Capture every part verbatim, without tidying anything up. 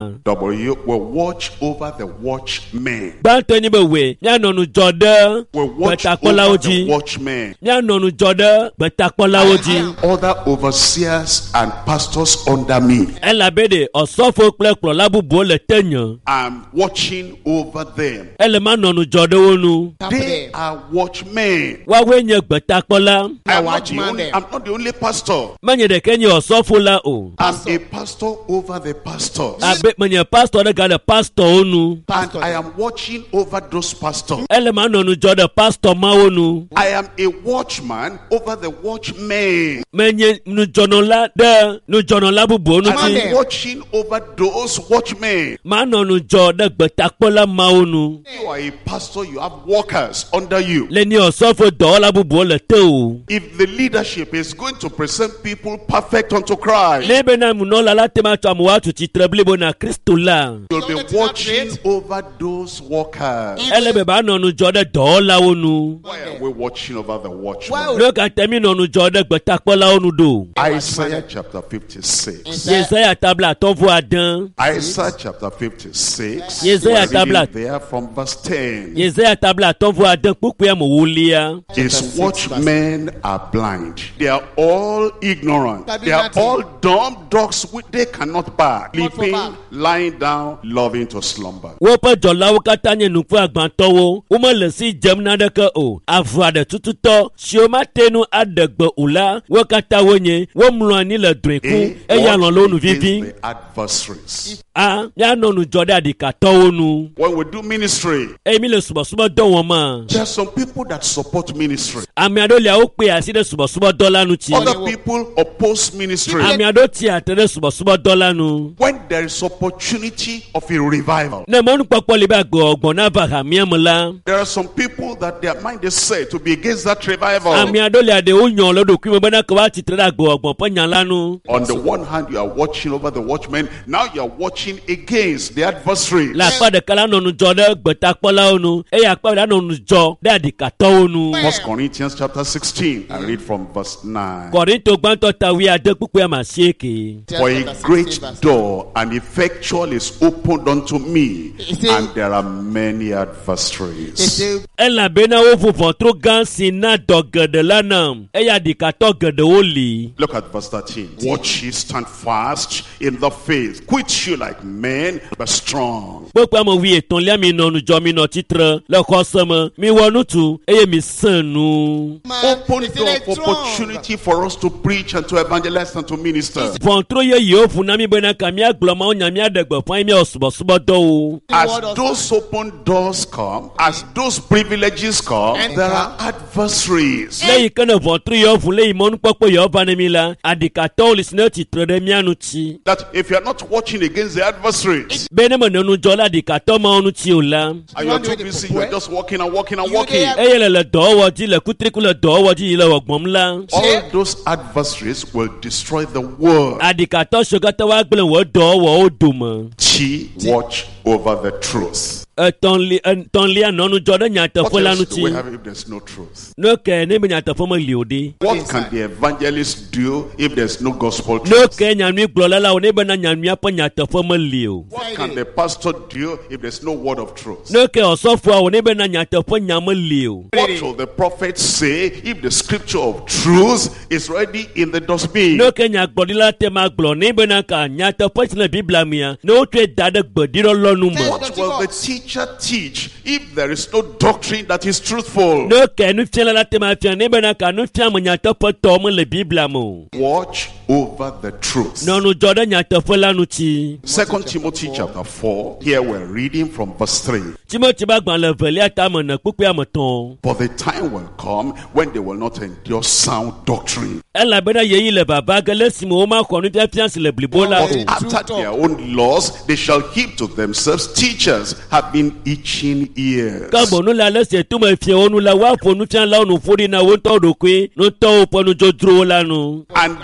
W will watch over the watchmen. Banto ni bewe, nya nonu jode, Will watch betakola over the oji. watchmen. Nya nonu jode, betakola oji. Other overseers and pastors under me. Ela bede osofo kple kplola bubu le tenyo. I'm watching over them. Ele ma nonu jode wonu. They are watchmen. Wawe nye betakola. I'm not, the only, I'm not the only pastor. Manye de kenye osofo la o. I'm a pastor over the pastors. Abe manye pastor de gade pastor onu. And I am watching over those pastors. Ele ma nonu jode pastor ma onu. I am a watchman over the watchmen. Menye nu jonola de nu jonola bubu onu I'm ti. watching over those watchmen. Ma nonu jode betakola ma onu. You are a pastor, you have workers under you. Leni osofo dola bubu le te o. If the leadership is going to present people perfect unto Christ, Lebe na munola la tema tu amuwatu chitrablibo na Kristo la. you'll be watching over those workers. Elebe ba nonu jode dola onu. Why are we watching over the watchmen? Look at temi nonu jode betakola onu do. Isaiah chapter fifty-six. Yesaya tabla tovu adan. Isaiah chapter fifty-six. Yesaya We're reading tabla. there from verse ten. Yesaya tabla tovu adan puku ya muwulia. His watchmen are blind. They are all ignorant. They are all dumb dogs which they cannot bark. Sleeping, lying down, loving to slumber. Wopa jola wukata nye nufu agbantowo. Uma lesi jem nadeke o. Avade tututo. Shioma tenu adegbe ula. Wakata wenye. Womluani le dreku. Eya lonu vivi. The adversaries. Ah, ya nonu jode adikato onu. When we do ministry, Emi le subo subo do woma. there are some people that support ministry. Ami ado le o pe aside subo subo dola nu ti. Other people oppose ministry. Ami ado ti atene subo subo dola nu. When there is opportunity of a revival, Ne monu popo le ba gbo ogbon na ba ha miamla. there are some people that their mind is set to be against that revival. Ami ado le ade o yan lodo kwi mo bana ko wa ti tere agbo ogbon po yan lanu. On the one hand, you are watching over the watchmen. Now you are watching against the adversaries. La pa de kala nonu jode gbeta pola onu. E ya pa da nonu jo de adikato onu. First Corinthians chapter sixteen. I read from verse nine. Korinto gbanto tawi ade pupu ya masieke. For a great door and effectual is opened unto me, and there are many adversaries. Ela bena wo fufo tro gansi na dogede lana. E ya dikato gede oli. Look at verse thirteen. Watch ye, stand fast in the faith. Quit you like men, but strong. Popo mo wi eton lia mi nonu jo mi no titre. Le kosama mi wonu tu eye mi sanu. Open door for opportunity for us to preach and to evangelize and to minister. Fontro ye yo funa mi bena kamia gloma onya mi adegbe fun mi osubo subo do. As those open doors come, as those privileges come, there are adversaries. Leyi kana fontro yo fu leyi monu popo yo vanemila adikato lisne titre de mianu ti. That if you are not watching against the adversaries, Bene mo nonu jola adikato ma onu ti ola. and you are too busy, you are just walking and walking and walking. Eye le le do woji le kutriku le do woji le ogbom la. All those adversaries will destroy the world. Adikato shogata wa gbele wo do wo oduma. She watch over the truth. Tonli tonli anonu joda nyata What folanu else do we ti. have if there's no truth? No ke ne be nyata fo mo liode. What can the evangelist do if there's no gospel No truth? ke nyami glola la one be na nyami apa nyata fo mo lio. What can the pastor do if there's no word of truth? No ke osofo a one be na nyata fo nyama lio. What will the prophet say if the scripture of truth is already in the dustbin? No ke nya glodila te ma glo ne be na ka nyata fo na biblia mia. No twe dade gbodiro lonu mo. What will the teacher teach if there is no doctrine that is truthful? No ke nu fiala la te ma fia ne be na ka nu fia mo nyata fo to mo le biblia mo. Watch over the truth. No nu joda nyata fo lanu ti. Second Timothy chapter four. Here we're reading from verse three. Timothy ba gban le veli ata mo na pupu amoton. For the time will come when they will not endure sound doctrine. Ela be na yeyi le baba gele simo o ma ko nu fia fia se le blibola But o. after their own laws, they shall heap to themselves teachers having itching ears. Kabo nu la lese tu ma fie onu la wa fo nu fia la onu fori na wo to do kwe nu to o ponu jo dro la nu. And they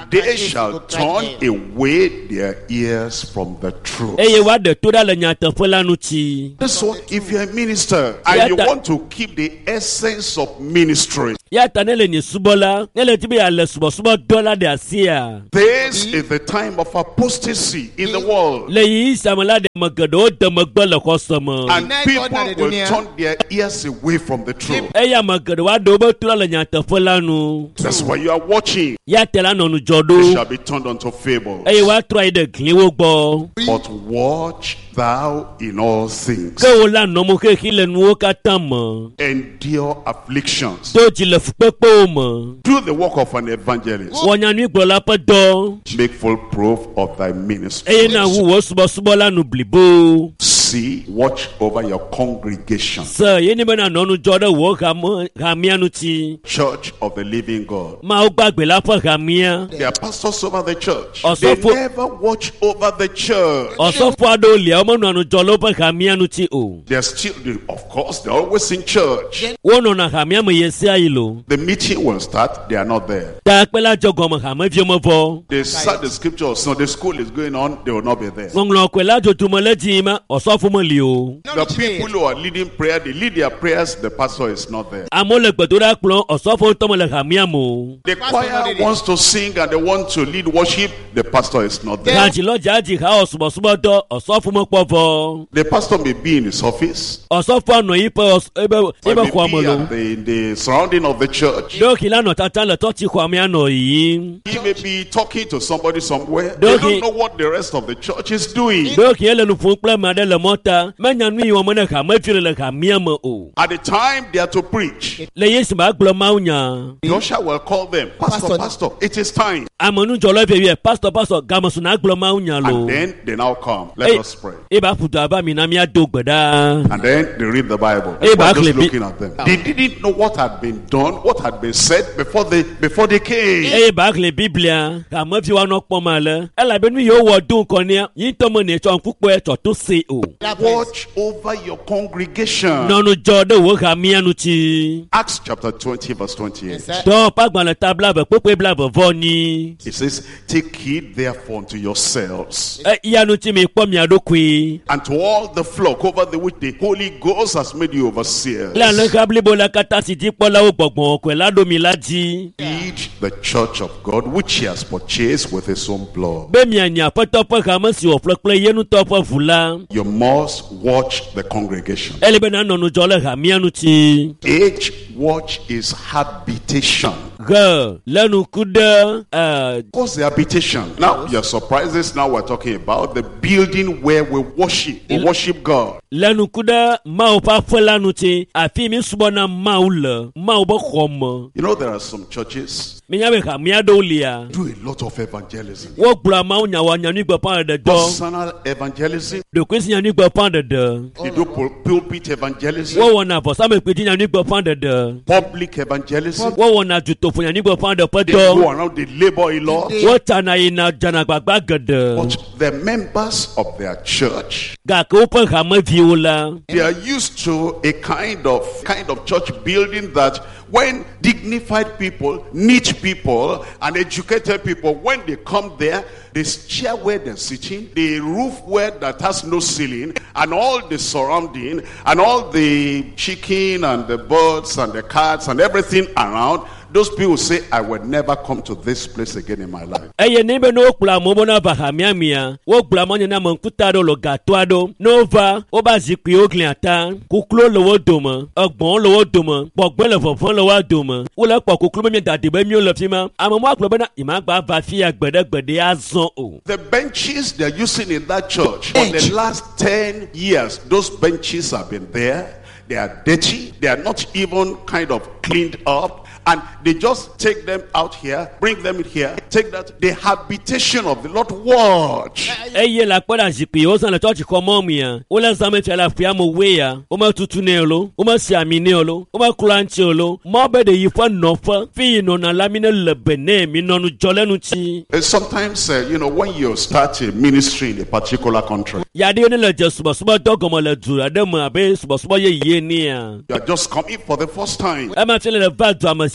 shall turn away their ears from the truth. eye wa de to da le nyateƒe la nu tsi. That's why if you're a minister and you want to keep the essence of ministry, ya ta ne le nye subɔla ne le ti be ale subɔsubɔ dɔ la de asia. this is the time of apostasy in the world. le yi sama la de me geɖewo de megbe le xɔseme. And people will turn their ears away from the truth. eya me geɖe wa de wobe trɔ le nyateƒe la nu. That's why you are watching. ya te la nɔ nu dzɔ They ɖo. shall be turned unto fables. eye wa trɔ yi de gliwo gbɔ. But watch thou in all things. ke wo la nɔmɔ xexi le nuwo katã me. Endure afflictions. do dzi le fukpekpewo me. Do the work of an evangelist. wɔ nyanyuigblɔla ƒe dɔ. Make full proof of thy ministry. eye na wu wo subɔsubɔ la nu blibo. See, watch over your congregation. se ye ni bena nɔnu dzɔ ɖe wo hame- hamia nu tsi. Church of the living God. Mawu gbagbe la ƒe hamia. They are pastors over the church. Also They for- never watch over the church. Ɔsɔfo aɖewo lia womenɔa nu dzɔ le woƒe hamia nu tsi o. They're still, they- of course, they're always in church. wonɔna hamia me ye sia yi lo. The meeting will start, they are not there. takpe la dzɔ gɔme hameviwo me vɔ. They start the scripture, so the school is going on, they will not be there. ŋɔŋlɔ koe la dzodume le dzi ma ɔsɔfo me li o. The people who are leading prayer, they lead their prayers, the pastor is not there. amewo le gbedoɖa kplɔ ɔsɔfo ŋutɔ me le hamia me o. The choir wants to sing and they want to lead worship, the pastor is not there. gadzi lɔ dzadzi ha ɔsubɔsubɔ dɔ ɔsɔfo me kpɔ vɔ. The pastor may be in his office, ɔsɔfo anɔ yi ƒe ɔs- ebe or ebe he xɔa me may be lo. at the, in the surrounding of the church. ɖewo ki la nɔ tata le tɔtsi xɔa me anɔ yiyim. He may be talking to somebody somewhere. They Don't he- don't know what the rest of the church is doing. ɖewo ki ele nu ƒom kple ame aɖe le mɔta menya nu yi wɔme ne hamevi le hamia me o. At the time they are to preach, le yesu ma gblɔ mawu nya. the usher will call them, Pastor, Pastor, it is time. amenudzɔlɔ vie wie pastor pastor gamesu na gblɔ mawu nya lo. And then they now come. Let us pray. e ba ƒudu aba mi na mia do gbe ɖa. And then they read the Bible. Hey, We're just Barclay, looking at them. They didn't know what had been done, what had been said before they before they came. eye bakle biblia hamevi wa nɔ kpɔm ale elabe nu yiwo wɔ do ŋkɔnia yi ŋutɔ me ne tsɔ ŋkukpɔe tsɔ to se o. Watch over your congregation. nɔnu dzɔ ɖe wo hamia nu tsi. Acts chapter twenty, verse twenty-eight. dɔ pagbalẽ ta blave kpekpe blave vɔ ni. It says, take heed therefore unto yourselves e ya nu tsi mi kpɔ mia ɖokui. and to all the flock over the which the Holy Ghost has made you overseers. le alẽha blibo la katã si dzi kpɔlawo gbɔgbɔ koe la ɖo mi la dzi. Feed the church of God which he has purchased with his own blood. be mianya aƒetɔ ƒe hame si wòƒle kple ye ŋutɔ ƒe ʋu la. You must watch the congregation. ele bena nɔnu dzɔ le hamia nu tsi. Each watch is habitation. he le nuku ɖe eh, What's the habitation? Now you're surprised. This now we're talking about the building where we worship. We worship God. le nuku ɖe mawu ƒe aƒe la nu tsi afi mi subɔna mawu le mawu be xɔ me. You know there are some churches minya be hamia ɖewo lia. do a lot of evangelism. wogblɔa mawu nya wɔ nyanu gbeƒã ɖeɖe dɔ. Personal evangelism. ɖokoe si nyanu gbeƒã ɖeɖe. They do pul- pulpit evangelism. wowɔna vɔsamekpedzi nyanu gbeƒã ɖeɖe. Public evangelism. wowɔna dzotoƒo nyanu gbeƒã ɖe ƒe They go dɔ. around, they labor a lot. wotana yina dzana gbagba geɖe. But the members of their church, gake woƒe hameviwo la. they are used to a kind of kind of church building that when dignified people, neat people, and educated people, when they come there, the chair where they're sitting, the roof where that has no ceiling, and all the surrounding, and all the chicken and the birds and the cats and everything around, those people say, I will never come to this place again in my life. eye ne be ne wokplɔ amewo bona va hamia mia wogblɔ amewo nye na ame ŋkuta aɖewo le gato aɖewo ne wova woba zikpuiwo glia ta kukluwo le wo dome egbɔ̃wo le wo dome gbɔgbɛ le vɔvɔm le wo dome wole kpɔ kuklu be mi dade be miwo le fi ma ame mo agblɔ bena yimagba va fi ya gbe ɖe gbe ɖe azɔ o. The benches they're using in that church for the last ten years, those benches have been there. They are dirty. They are not even kind of cleaned up. And they just take them out here, bring them in here, take that. The habitation of the Lord, watch. eye la kpɔ ɖe zikpuiwo zã le tsɔtsi xɔ mɔ mia wole zãme fia le aƒea me woe ya wome tutu nɛ o lo wome si ami nɛ o lo wome klɔ aŋtsi o lo mɔ be ɖe yi ƒe nɔƒe fi yi nɔna la mi ne le be nɛ mi nɔ nu dzɔ le nu tsi. And sometimes, uh, you know, when you start a ministry in a particular country, yaɖewo ne le dze subɔsubɔ dɔ gɔme le du aɖe me abe subɔsubɔ yeye nea you are just coming for the first time. ema fi le le va dua me zi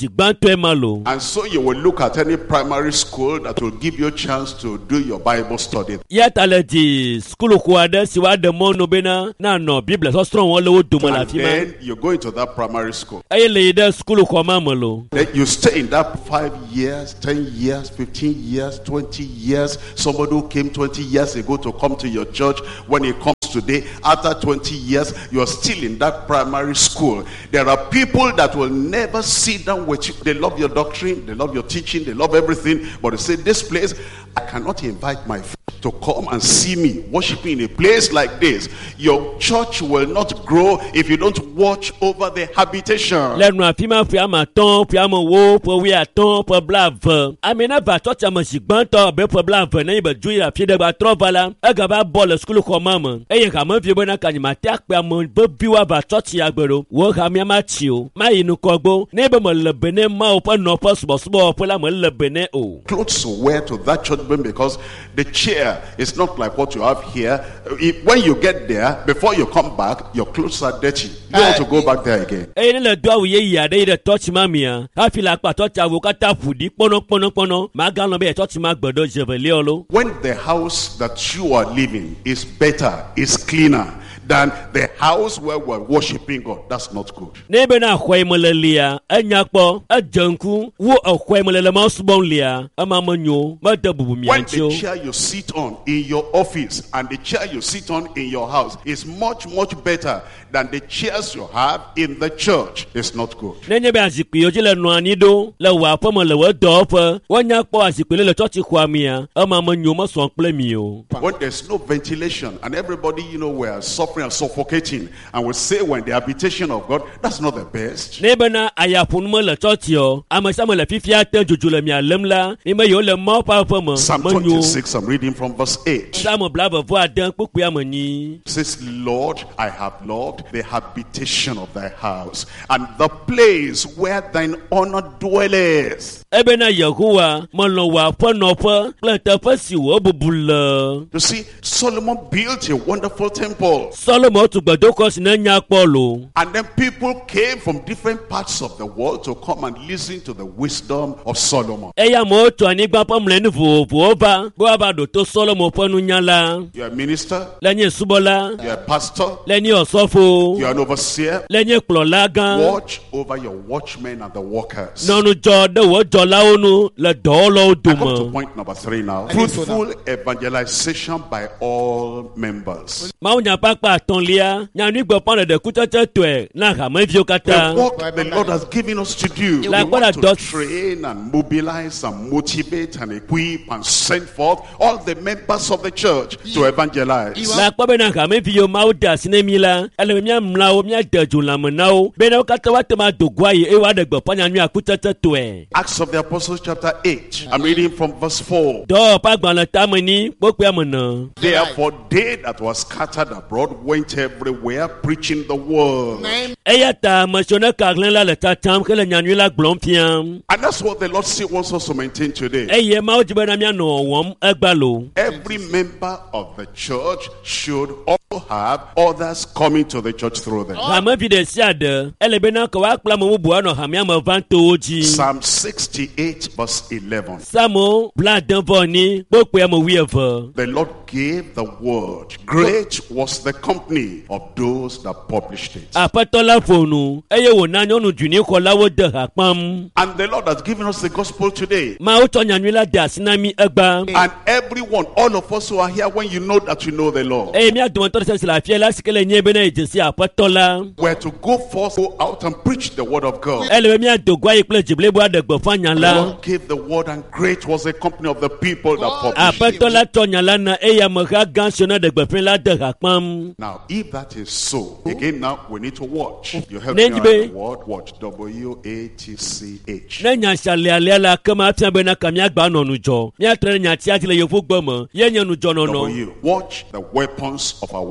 si gbãtɔ ema lo. And so you will look at any primary school that will give you a chance to do your Bible study. Ya ta le di skulu xɔ aɖe si wa ɖe mɔnu bena na nɔ Bible sɔsrɔ̃ wɔm le wo dome le And afi ma. then you go into that primary school. Eye le yi ɖe skulu xɔ ma me lo. Then you stay in that five years, ten years, fifteen years, twenty years. Somebody who came twenty years ago to come to your church, when he comes today, after twenty years, you are still in that primary school. There are people that will never sit down with you. They love your doctrine, they love your teaching, they love everything, but they say, this place, I cannot invite my friends to come and see me worshiping in a place like this. Your church will not grow if you don't watch over the habitation. Lẹ́nu àfi máa fi àmà tán fi àmà wo pọ̀ wí àtán pọ̀ bla vẹ̀. Àmì náà bá tọ́tí àmà sì gbọ́ntọ̀ ọ̀bẹ pọ̀ bla vẹ̀ náà ibẹ̀ ju ìyá fi dẹ́gba trọ́ va la. Ẹ̀gà bá bọ́ọ̀lù skulu kọ́ máa mọ̀. Ẹ̀yẹ kà mọ́ fi bọ́ náà kànyìmá tẹ́ àpè àmọ́ bó bí wà bá tọ́tí àgbèrò. Wọ́n kà mí àmà tì o. Má yìí nu kọ́ gbó. Ní ibẹ̀ mọ̀ lẹ̀bẹ̀nẹ̀ má o pọ̀ nọ pọ̀ sùbọ̀sùbọ̀ pọ̀ la mọ̀ lẹ̀bẹ̀nẹ̀ o. Clothes to wear to that church because the chair is not like what you have here. If, when you get there, before you come back, your clothes are dirty. You don't want to go back there again. Ẹ̀yin nílẹ̀ dọ́ àwòye yìí àdé yìí dẹ̀ tọ́tí máa mìíràn. Káfí la pa tọ́tí àwò kátà fùdí pọ́nọ́pọ́nọ́pọ́nọ́. Màá gán lọ bí ẹ̀ tọ́tí máa gbọ̀dọ̀ jẹ̀bẹ̀lẹ́ ọ lọ. When the house that you are living is better, is cleaner than the house where we're worshiping God, that's not good. N'ebe na xɔ imele lia, enyakpɔ, edzeŋku, wo exɔ imele le ma subɔm lia, ema me nyo, me de bubu When miantsi the o. chair you sit on in your office and the chair you sit on in your house is much, much better than the chairs you have in the church, it's not good. Nenye be azikpuiwo dzi le nɔ anyi ɖo, le wò aƒe me le wò dɔwɔƒe, woanyakpɔ azikpui le le tsɔtsi xɔa mea, ema me nyo me sɔn kple mi o. When there's no ventilation and everybody, you know, we're suffering and suffocating, and we say when the habitation of God, that's not the best. N'ebe na ayaƒonu me le tsɔtsi o, ame sia me le fifia te dzodzo le mia lém la, ni me yiwo le Mawu ƒe aƒe me, Psalm me nyo. twenty-six, I'm reading from verse eight. Psalm blaeve ade kpukpui ame nyi. It says, Lord, I have loved the habitation of thy house and the place where thine honor dwelleth. Ebe na Yehowa, melɔ wò aƒe nɔƒe kple teƒe si wò bubu le. You see, Solomon built a wonderful temple. Solomo tu gbedoxɔ si ne nya kpɔ lo. And then people came from different parts of the world to come and listen to the wisdom of Solomon. Eya amewo tu anyigba ƒe mlɔenu vovovowo va be woava ɖo to Solomo ƒe nunya la. You're a minister, Le nye subɔla, you're a pastor, le nye ɔsɔfo, you're an overseer. le nye kplɔla gã. Watch over your watchmen and the workers. Nyɔnudzɔ ɖe wò dzɔlawo nu le dɔwɔlawo I come to dome. point number three now. think so Fruitful evangelization by all members. Mawunya ƒe akpa atɔ̃lia, nyanugbeƒã ɖeɖe kutsetse tɔe na hameviwo The katã. work the Lord has given us to do. We Like what want I to thought- train and mobilize and motivate and equip and send forth all the members of the church to evangelize. Le akpɔ bena hameviwo Mawu de asi ne mi la, ele be míamla wo, míade dzo lãme na wo, bena wo katã woate ma do goa yi eye woaɖe gbeƒã nyanyui akutsetse tɔe. Acts of the Apostles chapter eight. I'm reading from verse four. Dɔwɔƒe agbalẽ tame ni kpokpea me ne. Therefore they that were scattered abroad went everywhere preaching the word. Eya ta ame siwo ne kahlẽ la le tsatsam hele nyanyui la gblɔm fiam. And that's what the Lord still wants us to maintain today. Eye Mawu dzi bena míanɔ wɔm egba lo. Every member of the church should also have others coming to the church through them. Hamevi ɖe sia ɖe, ele bena ke woakplɔ ame bubu anɔ hamea me va to wo dzi. Psalm sixty-eight verse eleven. Samo blaade-vɔ-enyi kpokpea me wuieve. The Lord gave the word. Great was the company of those that published it. Aƒetɔ la ƒo nu, eye wòna nyɔnu dzunixɔlawo de ha kpam. And the Lord has given us the gospel today. Mawu tsɔ nyanyui la de asi na mi egba. And everyone, all of us who are here, when you know that you know the Lord, Eye mía dometɔ ɖe sia si le afia la si ke le nye bena edze si aƒetɔ la. we're to go forth, go out and preach the word of God. Ele be míado goa yi kple dziblibo aɖe gbeƒã nya The la. Lord gave the word, and great was the company of the people that published it. Aƒetɔ la tsɔ nya la na eye ameha gã siwo ne ɖe gbeƒã la de ha kpam. Now, if that is so, again, now we need to watch. You help me Nenji out be- the word. Watch. W A T C H. Ne nya sia lialia la kema afia bena ka míagba nɔ nu dzɔ. Míatre ɖe nya tia dzi le yevu gbe me. Ye nye nudzɔnɔnɔ. W. Watch the weapons of our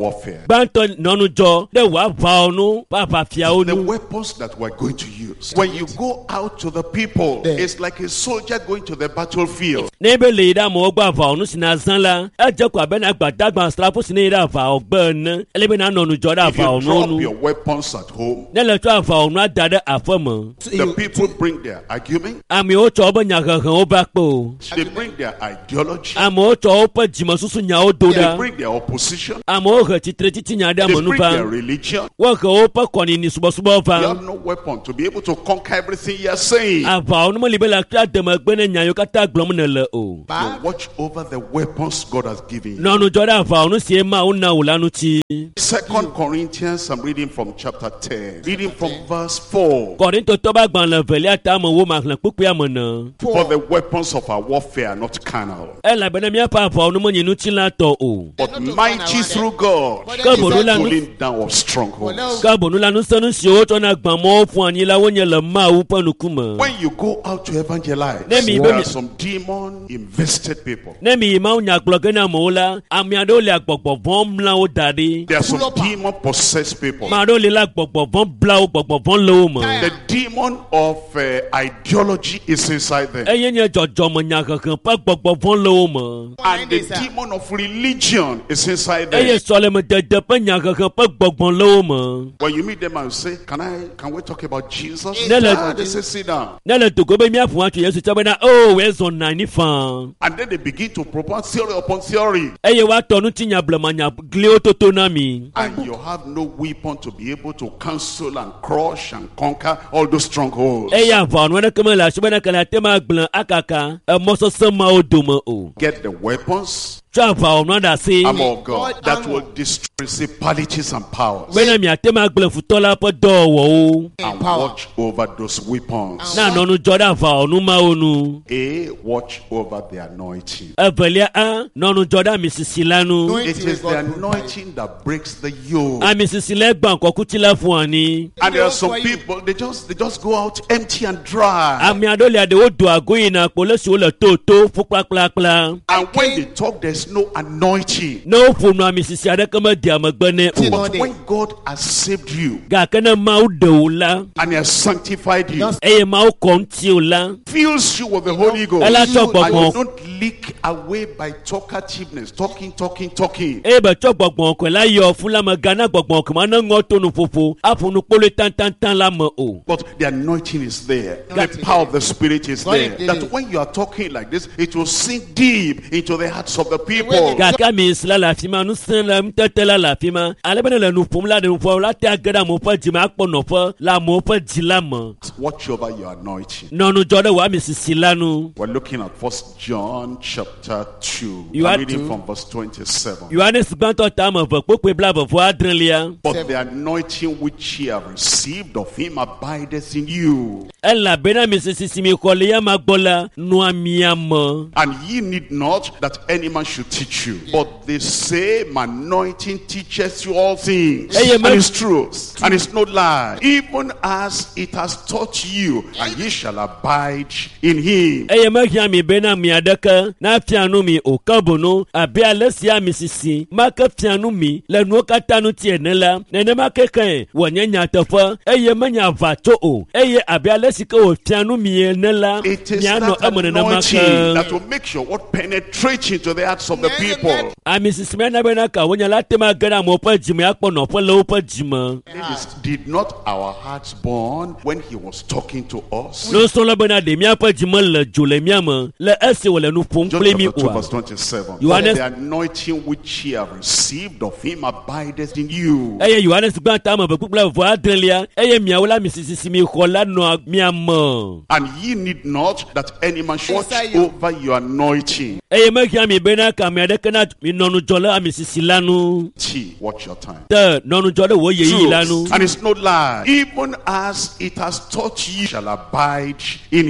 warfare. Banto nonujo de wa vaonu papa The fiaonu. weapons that we're going to use. When you go out to the people, it's like a soldier going to the battlefield. Nebe leida mo gba vaonu sina zanla. Eje kwa bena gbadagba strapo sina ida va ogben. Elebe na nonujo da If you vaonu drop nu. your weapons at home, Nele to vaonu adade afamo. the people bring their argument, Ami o cho ba nyagan o ba po. they bring their ideology, Ami o cho o pa jima susu nya o they doda. bring their opposition, Ami o he titre titi nya da they monu bring their pa. religion. Wa ke o pa koni ni subo subo You va. have no weapon to be able to conquer everything you're saying. Avaonu mo libe la kra de ma gbe ne nya yo kata glom ne le o. You watch over the weapons God has given you. Nonujo da vaonu si e ma o na o lanu ti. Second Corinthians, I'm reading from chapter ten, reading from verse four. Korinto to ba gban le veli ata mo wo ma hlan pupu amona. For the weapons of our warfare are not carnal, E la bena mi pa vaonu mo nyinu ti la to o. but mighty through God, Ka bonu la nu pulling down of strongholds. ka bonu la nu sanu si o to na gban mo fun ani la wo nye le ma wu panu kuma. When you go out to evangelize, Let me- there let are me- some demon invested people. Ne mi ma o nya gblogena na mo la ami ado le agbogbo von mla o dade. There are some demon possessed people. Ma do le la gbogbo von bla o gbogbo von lo mo. The demon of uh, ideology is inside them. E ye nye jojo mo nya kankan pa gbogbo von lo mo. And the demon of religion is inside E ye them. so le mo dede pa nya kankan pa gbogbo lo mo. When you meet them and say, Can I can we talk about Jesus? No, no. Ah, they say, sit down. Na le to go be mi afun atu Yesu cha na o we zo na ni fan. And then they begin to propose theory upon theory. E ye wa tonu ti nya blema nya gleo toto na mi. And you have no weapon to be able to cancel and crush and conquer all those strongholds. E ya va no na kama la shbe na kala tema gblan akaka e mo so sama o do mo o. Get the weapons, Cha va no da se. armor of God, that will destroy principalities and powers. Be na mi atema gblan futola po do wo o. And watch over those weapons. Na no no joda va onu ma onu. A, watch over the anointing. E velia a no no joda mi sisilanu. It is the anointing that breaks the yoke. A mi sisile gba nkan kutila fun ani. And there are some people, they just they just go out empty and dry. Ami adole ade o do ago ina polisi o le to to fu kpakpakpa. And when they talk, there's no anointing. No funu ami sisi ade kama di amagbene o. But when God has saved you Ga kana ma o de o la. and He has sanctified you, Eye ma o kon ti o la. fills you with the Holy Ghost, Ela and to you gbogbo. don't leak away by talkativeness, talking, talking, talking. E be to gbogbo ko la yo fun la ma gana gbogbo ko ma na ngo to nu fofo. Afunu polo tan tan tan la mo o. But the anointing is there. The power of the Spirit is there. That when you are talking like this, it will sink deep into the hearts of the people. Ga ka mi sla la fi ma nu sen la mtete la la fi ma. Ale bene le nu pum la de nu fo la te agada mo fa jima akpo no fo la mo fa jila mo. Watch over your anointing. No no joda wa mi sisi lanu. We're looking at First John chapter two. You I'm had reading to. from verse twenty-seven. Yohanes gbanto ta mo fo pope bla bo fo adrenlia. But the anointing which ye have received of him abideth in you, Ella bena mi sisi si mi ko le ya ma gbola nu amia mo. and ye need not that any man should teach you. But the same anointing teaches you all things, Hey, and man. it's truth, and it's no lie, even as it has taught you, and ye shall abide in him. Eye ma hia mi bena mi adaka na fianu mi o kabono abi alesia mi sisi ma ka fianu mi le nu kata nu tie ne la ne ma ke kan wo nya nya tofo eye ma nya vato o eye abi alesi ka o fianu mi ne la It is mi ano that amone na ma anointing that ka will make sure what penetrates into the hearts of the people. ami sisi me na bena ka wo nya la tema gana mo pa jima akpo no po le o pa jima Ladies, did not our hearts burn when he was talking to us? no so la bena de mi apa jima le jole mi ama le ese wo le nu pom John ple mi chapter two o verse twenty-seven. You For understand? the anointing which ye have received of him abideth in you. eye Yohanes gbanta ma be pupla vo adrenlia eye mi awla mi sisi si mi khola no mi ama And ye need not that any man should watch over your anointing. eye ma hia mi bena ka mi ade kana mi nonu jole ami sisi lanu T, watch your time. te nonu jole wo ye yi lanu Truth, and it's no lie. Even as it has taught you shall abide in you.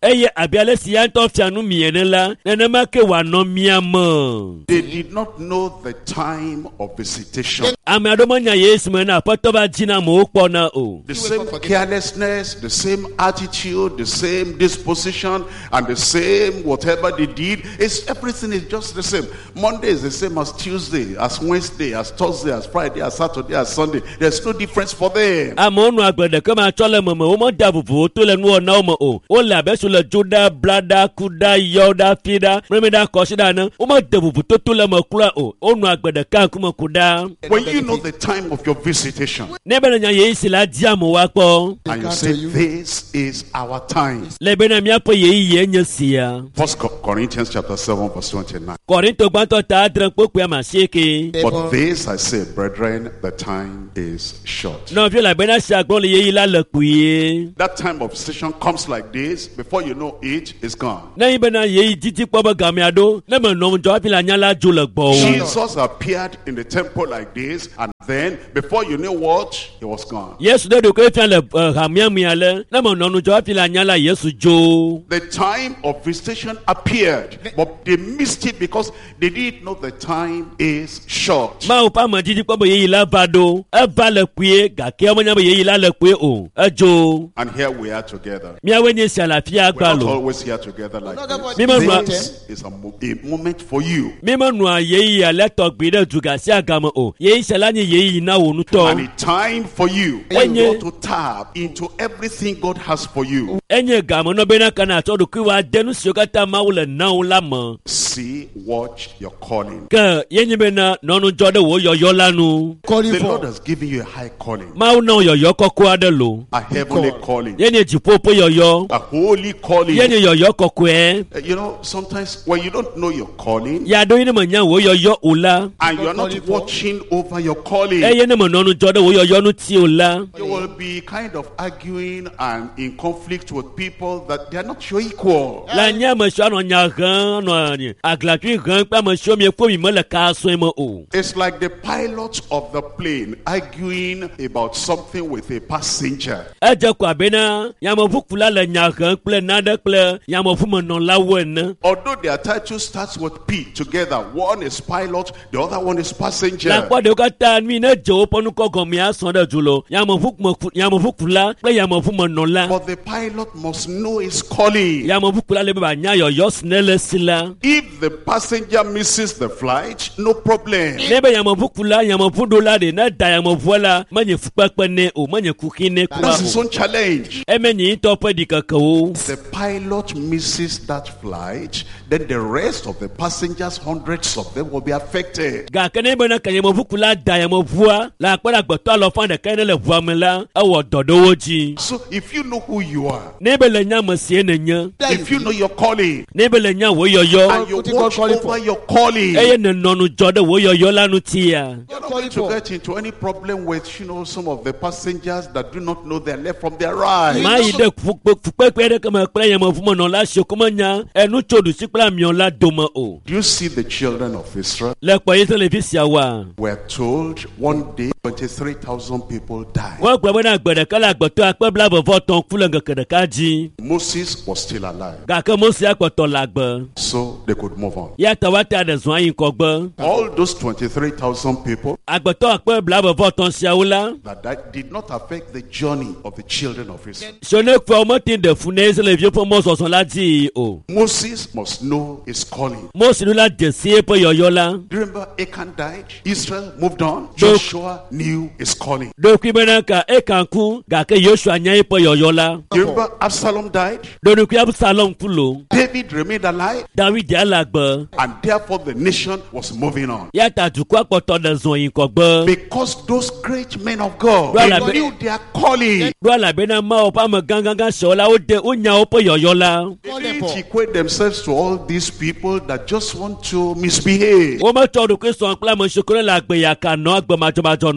eye abiale si yanto fianu miene la nenema ke wa no miamo. They did not know the time of visitation. Ame adomanya Yesu mena patoba jina mo pona o. The same carelessness, the same attitude, the same disposition, and the same whatever they did. It's, everything is just the same. Monday is the same as Tuesday, as Wednesday, as Thursday, as Friday, as Saturday, as Sunday. There's no difference for them. Amonu agbede kama chole mama o mo dabubu to le nu ona o mo o la be so le joda blada kuda yoda fida remeda kosida na o mo dabubu to to le makura o onu agbede kan kuma kuda. When you know the time of your visitation, nebe na ye isi la dia mo wa po and you say this is our time. lebe na mi apo ye ye nyesia. First Corinthians chapter seven verse twenty-nine. Korinto gbanto ta dran poku ya maseke. But this I say, brethren, the time is short. No fi la be na shagbon le ye la le kuye. That time of visitation comes like this. Before you know it, it's gone. Na ibe na ye titi po ba game ado na me no njo fi la nyala jo le gbo. Jesus appeared in the temple like this, and then before you know what, he was gone. Yesu de ko fi le hamia miale na me no njo fi la nyala Yesu jo. The time of visitation appeared, but they missed it because they didn't know the time is short. Ma o pa mo titi po bo ye la bado e ba le kuye ga ke mo nya bo ye la le kuye o e jo. And here we are together. Mi awe ni sia la fia We're gba not lo. always here together like Me this. ma This is a, mo- a moment for you. mi mo nu ye ya le to gbe de juga sia gamo o. Ye sia la ni ye na wo nu to. And a time for you when you Enye- want to tap into everything God has for you. Enye gamo no be na kana to do ku wa denu sio kata ma wo le na wo la mo. See, watch your calling. Ke ye ni be na no nu jo de wo yo yo lanu. Calling The for Lord has given you a high calling, Ma wo na yo yo koko ade lo. a heavenly calling, Ye ni jipopo yo yo. a holy calling. Ye ni yo yo koko e. Uh, You know, sometimes when you don't know your calling Ya do ni mo nya wo yo yo ola. and you're not calling for- watching over your calling, E ye ni mo no nu jo de wo yo yo nu ti ola. you will be kind of arguing and in conflict with people that they are not your equal. La nya mo sho no nya gan no ni. Aglatwi gan pa mo sho mi ko mi mo le ka so mo o. It's like the pilot of the plane arguing about something with a passenger. E je kwa be na ya mo fukula le nya gan ple na de ple ya mo fu mo no la wo na. Although their title starts with P together, one is pilot, the other one is passenger. La kwa de ka ta mi na je o ponu ko go mi aso de julo. Ya mo fuk mo ya mo fukula ple ya mo fu mo no la. But the pilot must know his calling. Ya mo fukula le be ba nya yo yo snele sila. If the passenger misses the flight, no problem. Nebe ya mo fukula ya mo fu do la de na da ya mo voila ma nye fukpa ne o ma nye kukine kwa That's his o. own challenge. E me ni to pe di kakao. The pilot misses that flight, then the rest of the passengers, hundreds of them, will be affected. Ga kene be na ka ya mo fukula da ya mo voa la kwa da gbeto lo fan de ka ne le voa me la e wo dodo wo ji. So if you know who you are, Nebe le nya mo sie ne nya. if you know your calling, Nebe le nya wo yo yo. and you What you call watch calling over for? your calling, E ye ne no nu jo de wo yo yo la nu ti ya. you're not calling going to for? get into any problem with, you know, some of the passengers that do not know their left from their right. Ma yi de fukpe pe de kama kple ya mo fu mo no la se ko ma nya enu chodu si kpla mi on la do mo o. Do you see the children of Israel? Le po yi le fi sia wa. We're told one day twenty-three thousand people died. Wọ́n gbọ́ bọ́dá gbẹ̀dẹ̀ kálá gbọ̀tọ́ akpẹ́bílà bọ̀fọ́ tán kúlẹ̀ gẹ̀kẹ̀dẹ̀ ká jí. Moses was still alive, Gàkẹ́ Mósè àpọ̀tọ̀ làgbẹ̀. so they could move on. Yàtọ̀ wá tẹ àdẹ̀sùn ayé kọ gbọ́. All those twenty-three thousand people Àgbẹ̀tọ̀ akpẹ́bílà bọ̀fọ́ tán ṣẹ́wó la. that died did not affect the journey of the children of Israel. Sọ̀nẹ́ fẹ́ ọmọ tí ń dẹ̀ fún ní ẹsẹ̀ lè fi fún mọ́sọ̀sọ̀ láti o. Moses must know his calling. Mósè ló la dẹ̀ sí ẹ̀pẹ́ yọ̀yọ́ la. Do you remember Achan died? Israel moved on. Joshua knew his calling. Dókì bẹ́ẹ̀ ka ẹ̀ kàn kú gàkẹ́ Yóṣùà nyẹ́ ẹ̀pẹ́ yọ̀yọ́ la. Do you remember Absalom died? Dókì Absalom kú lò. David remained alive, David yà làgbẹ̀. and therefore the nation was moving on. Yàtọ̀ àdùkú àpọ̀tọ̀ dẹ̀sùn yìí kọ gbọ́. Because those great men of God, Well, they I be- knew their calling. Dọ́là bẹ́ẹ̀ náà máa ọ̀pá mọ̀ gángan sọ̀ la ó dé ó nyà ó pẹ́ yọ̀yọ́ la. They didn't equate themselves to all these people that just want to misbehave. Wọ́n mọ̀ tọ́ ọdún kí sọ̀n kpla mọ̀ ṣokòrò la gbẹ̀yà kà nọ́ agbẹ̀màjọ̀màjọ̀ nọ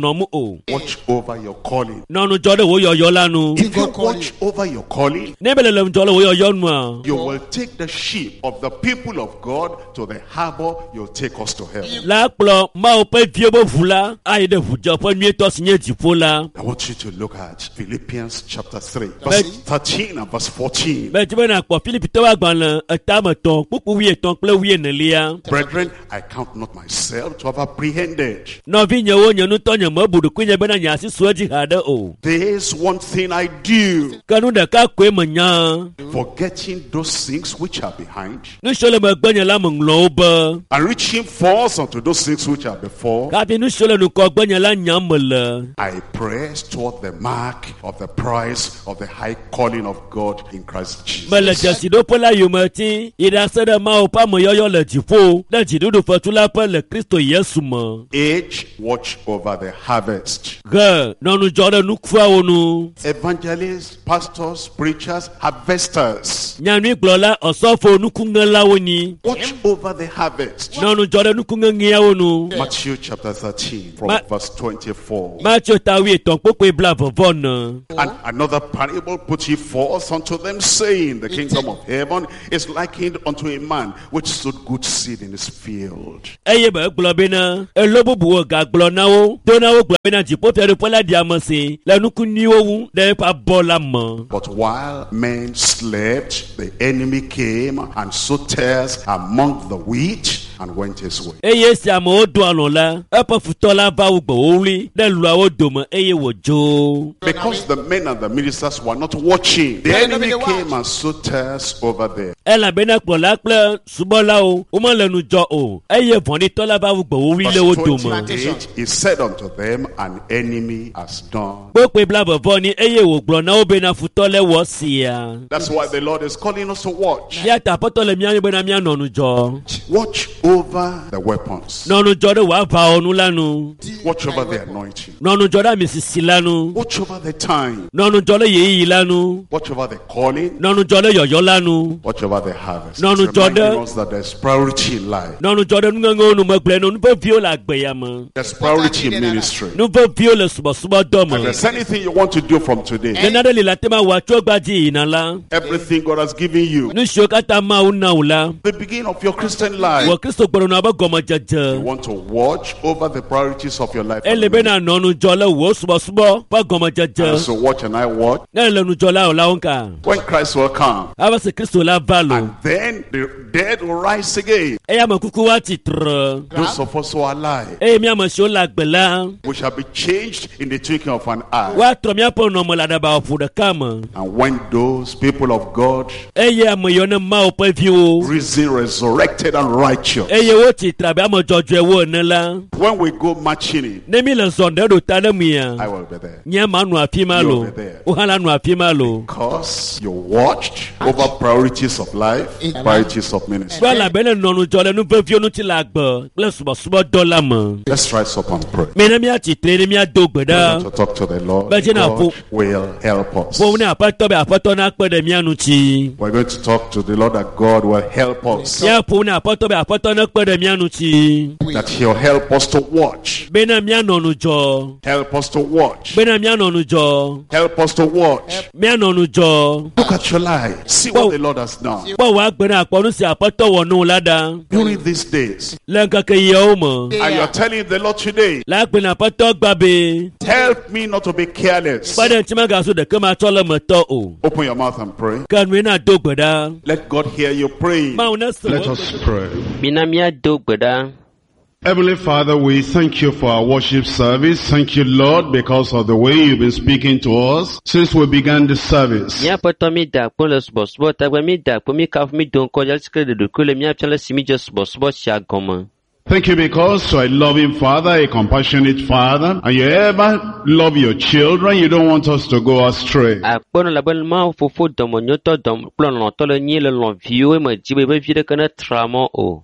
nɔ mu o. Watch over your calling. Nɔnu jɔ de wo yɔyɔ la nu. If you watch over your calling, Ne bɛ lelem jɔ le wo yɔyɔ nua. you will take the sheep of the people of God to the harbor. You'll take us to heaven. La kplɔ Mawu ƒe viwo be ʋu la ayi ɖe ʋudzeƒe nyuietɔ si nye dziƒo la. I want you to look at Philippians chapter three, verse thirteen and verse fourteen. Bɛ dzibe na kpɔ Filipitɔwo agbalẽ etame tɔn kpukpu wuietɔn kple wuienelia. Brethren, I count not myself to have apprehended. Nɔvi nye wo nye nutɔ nye mebu ɖokui nye bena nye asi su edzi haɖe o. There's one thing I do, Ke nu ɖeka koe menya. forgetting those things which are behind, Nusio le megbe nye la meŋlɔ wo be. and reaching forth unto those things which are before. Kafi nusio le nukɔgbe nye la nyam mele. I press toward the mark of the prize of the high calling of God in Christ Jesus. Mele dzesiɖoƒe la yome ti yi ɖase ɖe Mawu ƒe ameyɔyɔ le dziƒo ɖe dziɖuɖu fetu la ƒe le Kristo Yesu me. Age, watch over the harvest. Ge nɔnu dzɔ ɖe nukuawo nu. Evangelists, pastors, preachers, harvesters, Nyanui gblɔla ɔsɔfo nukuŋelawo ni. watch over the harvest. Nɔnu dzɔ ɖe nukuŋeŋeawo nu. Matthew chapter thirteen from Ma- verse twenty-four. Matthew ta wuietɔn kpokpoe bla vɔvɔ ne. And another parable put he forth unto them, saying, the kingdom of heaven is likened unto a man which sowed good seed in his field. Eye be egblɔ bena elo bubuwo gagblɔ na wo do na wo gblɔ bena dziƒofiaɖoƒe la ɖi ame si le nuku nyuiwo wu ɖe eƒe abɔ la me. But while men slept, the enemy came and sowed tares among the wheat and went his way. Eye esi amewo do alɔ la eƒe futɔ la va wo gbewo wli ɖe luawo dome eye wòdzo. Because the men and the ministers were not watching, the enemy came and sowed tares over there. Elabena kplɔla kple subɔlawo womele nu dzɔ o eye vɔ̃ɖitɔ la va wo gbewo wli le wo Verse dome. twenty-eight, he said unto them, an enemy has done. Kpokpoe bla vɔvɔ ni eye wògblɔ na wo bena futɔ le wɔ sia. That's why the Lord is calling us to watch. Ya ta aƒetɔ le mía bena míanɔ nu dzɔ. Watch over the weapons. Nɔnu dzɔ ɖe wò aʋawɔnu la nu. Watch over the anointing. Nɔnu dzɔ ɖe ami sisi la nu. Watch over the time. Nɔnu dzɔ ɖe yeyiyi la nu. Watch over the calling. Nɔnu dzɔ ɖe yɔyɔ la nu. Watch over the harvest. No, no, It's reminding Jordan. us that there's priority in life. Nɔnu dzɔ ɖe nuŋeŋewo nu megblẽ no nuveviwo le agbeya me. There's priority in ministry. Nuveviwo le subɔsubɔ dɔ If me. there's anything you want to do from today, Nena ɖe li la tema wòa tso gbadzi yina la. everything God has given you, Nu siwo katã Mawu na wò la. the beginning of your Christian life, Wɔ Kristo gbɔɖɔnua be you gɔmedzedze. want to watch over the priorities of your life. Ele bena nɔnu dzɔ le wò subɔsubɔ ƒe gɔmedzedze. So watch and I watch. Ne le nu dzɔ la o la wo ŋka. When Christ will come, Ava se Kristo la va lo. and then the dead will rise again. Eya ame kuku wa tsitre. Those of us who are alive, Eye mi ame siwo le agbe la. we shall be changed in the twinkling of an eye. Woatrɔ míaƒe nɔme le aɖaba ƒo ɖeka me. And when those people of God, Eye ame yiwo ne Mawu ƒe viwo. risen, resurrected, and righteous, Eye wo tsitre abe ame dzɔdzɔewo ene la. when we go marching in, Ne mi le zɔ ɖe ɖo ta ɖe mia. I will be there. Nye ma nu afi ma You'll lo. be there. Wo hã la nu afi ma lo. Because you watched over priorities of life, priorities of ministry. Wo elabena nɔnu dzɔ le nu veviwo ŋuti le agbe kple subɔsubɔ dɔ la me. Let's rise up and pray. Me ne míatsitre ne míado gbe We're ɖa. going to talk to the Lord. But you know, God will help us. Ƒo ne aƒetɔ be aƒetɔ nakpe ɖe mía ŋuti. We're going to talk to the Lord that God will help us. Míaƒo ne aƒetɔ be aƒetɔ nakpe ɖe mía ŋuti. That He'll help us to watch. Bena míanɔ nu dzɔ. Help us to watch. Bena míanɔ nu dzɔ. Help us to watch. Míanɔ nu dzɔ. Look at your life. See what the Lord has done. Kpɔ wò agbe na akpɔ nu si aƒetɔ wɔ nu la ɖa. During these days, Le ŋkeke yiawo me. and you're telling the Lord today, Le agbe na aƒetɔ gba be. help me not to be careless. Kpe ɖe ŋuti megazu ɖeke matsɔ le metɔ o. Open your mouth and pray. Ke nue na do gbe ɖa. Let God hear you praying. Mawu ne se Let wo. us pray. Mina míado gbe ɖa. Heavenly Father, we thank you for our worship service. Thank you, Lord, because of the way you've been speaking to us since we began the service. Míaƒetɔ mi da akpo le subɔsubɔ tagbe mi da akpo mi kafu mi do ŋkɔ dzasike le ɖokuiwo le míaƒia le si mi dze subɔsubɔ sia gɔme. Thank you because you're a loving Father, a compassionate Father, and you ever love your children. You don't want us to go astray. Akpɔnɔ labena Mawu fofo dɔmenyotɔ dɔm kple lɔ̃tɔ le nyi le lɔ̃viwo me dzi be be vi ɖeke ne tra mɔ o.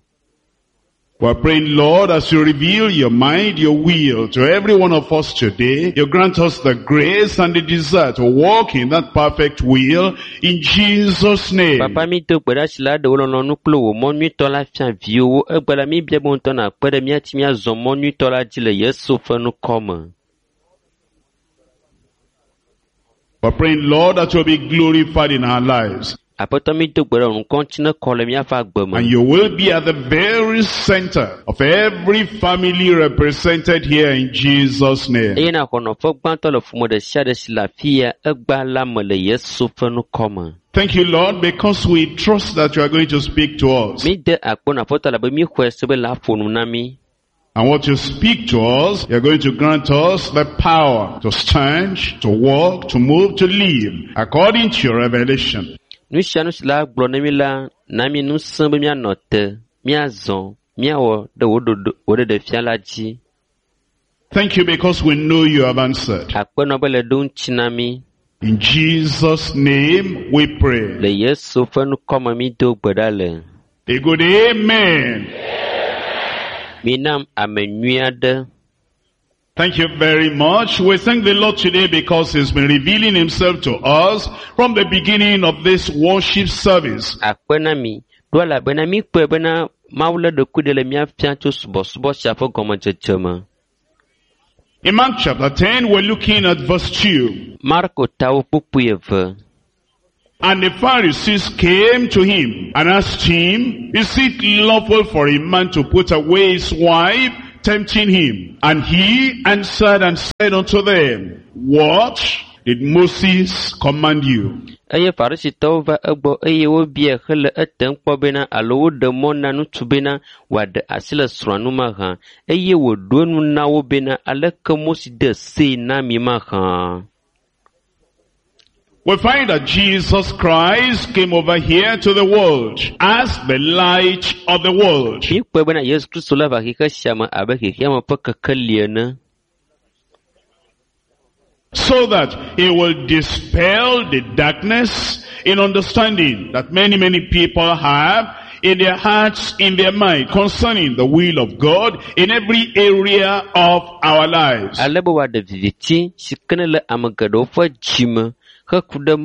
We're praying, Lord, as you reveal your mind, your will to every one of us today, you grant us the grace and the desire to walk in that perfect will in Jesus' name. Papa mi do gbe ɖa si la ɖewo lɔlɔ nu kple wò mɔ nyuitɔ la fia viwo egbe la mi bia be ŋutɔ na kpe ɖe míati míazɔ mɔ nyuitɔ la dzi le Yesu ƒe nukɔ me. We're praying, Lord, that you'll be glorified in our lives. And you will be at the very center of every family represented here in Jesus' name. Thank you, Lord, because we trust that you are going to speak to us. And what you speak to us, you're going to grant us the power to stand, to walk, to move, to live according to your revelation. Thank you because we know you have answered. In Jesus' name we pray. A good amen. Thank you very much. We thank the Lord today because He's been revealing Himself to us from the beginning of this worship service. In Mark chapter ten, we're looking at verse two. And the Pharisees came to him and asked him, is it lawful for a man to put away his wife, tempting him? And he answered and said unto them, what did Moses command you? We find that Jesus Christ came over here to the world as the light of the world. So that He will dispel the darkness in understanding that many, many people have in their hearts, in their mind, concerning the will of God in every area of our lives. And since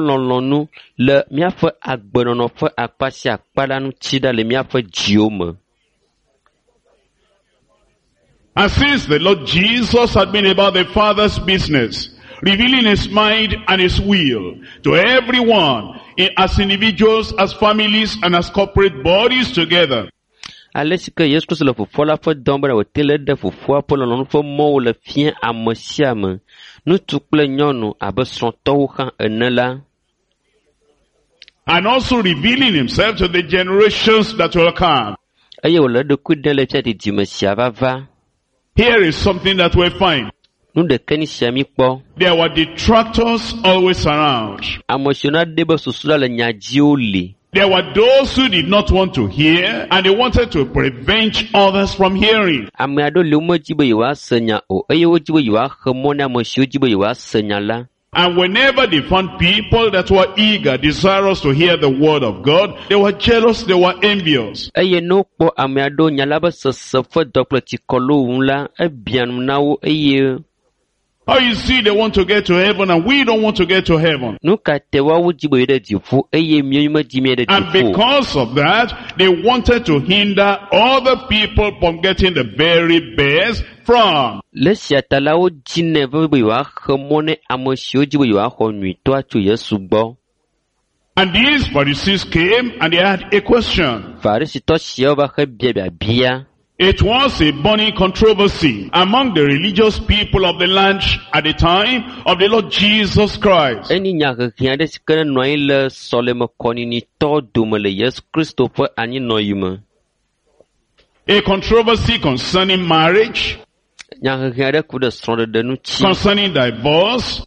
the Lord Jesus had been about the Father's business, revealing His mind and His will to everyone, as individuals, as families, and as corporate bodies together, and also revealing Himself to the generations that will come. Here is something that we find. There were detractors always around. There were those who did not want to hear, and they wanted to prevent others from hearing. And whenever they found people that were eager, desirous to hear the word of God, they were jealous, they were envious. Oh, you see, they want to get to heaven and we don't want to get to heaven. And because of that, they wanted to hinder other people from getting the very best from. And these Pharisees came and they had a question. It was a burning controversy among the religious people of the land at the time of the Lord Jesus Christ. A controversy concerning marriage, concerning divorce,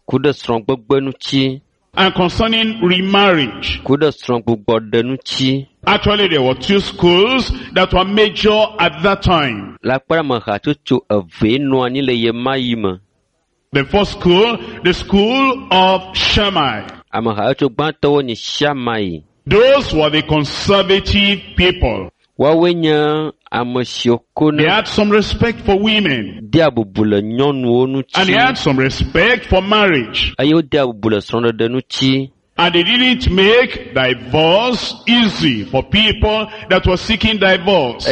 and concerning remarriage. Actually, there were two schools that were major at that time. The first school, the school of Shammai. Those were the conservative people. They had some respect for women. And they had some respect for marriage. And they didn't make divorce easy for people that were seeking divorce.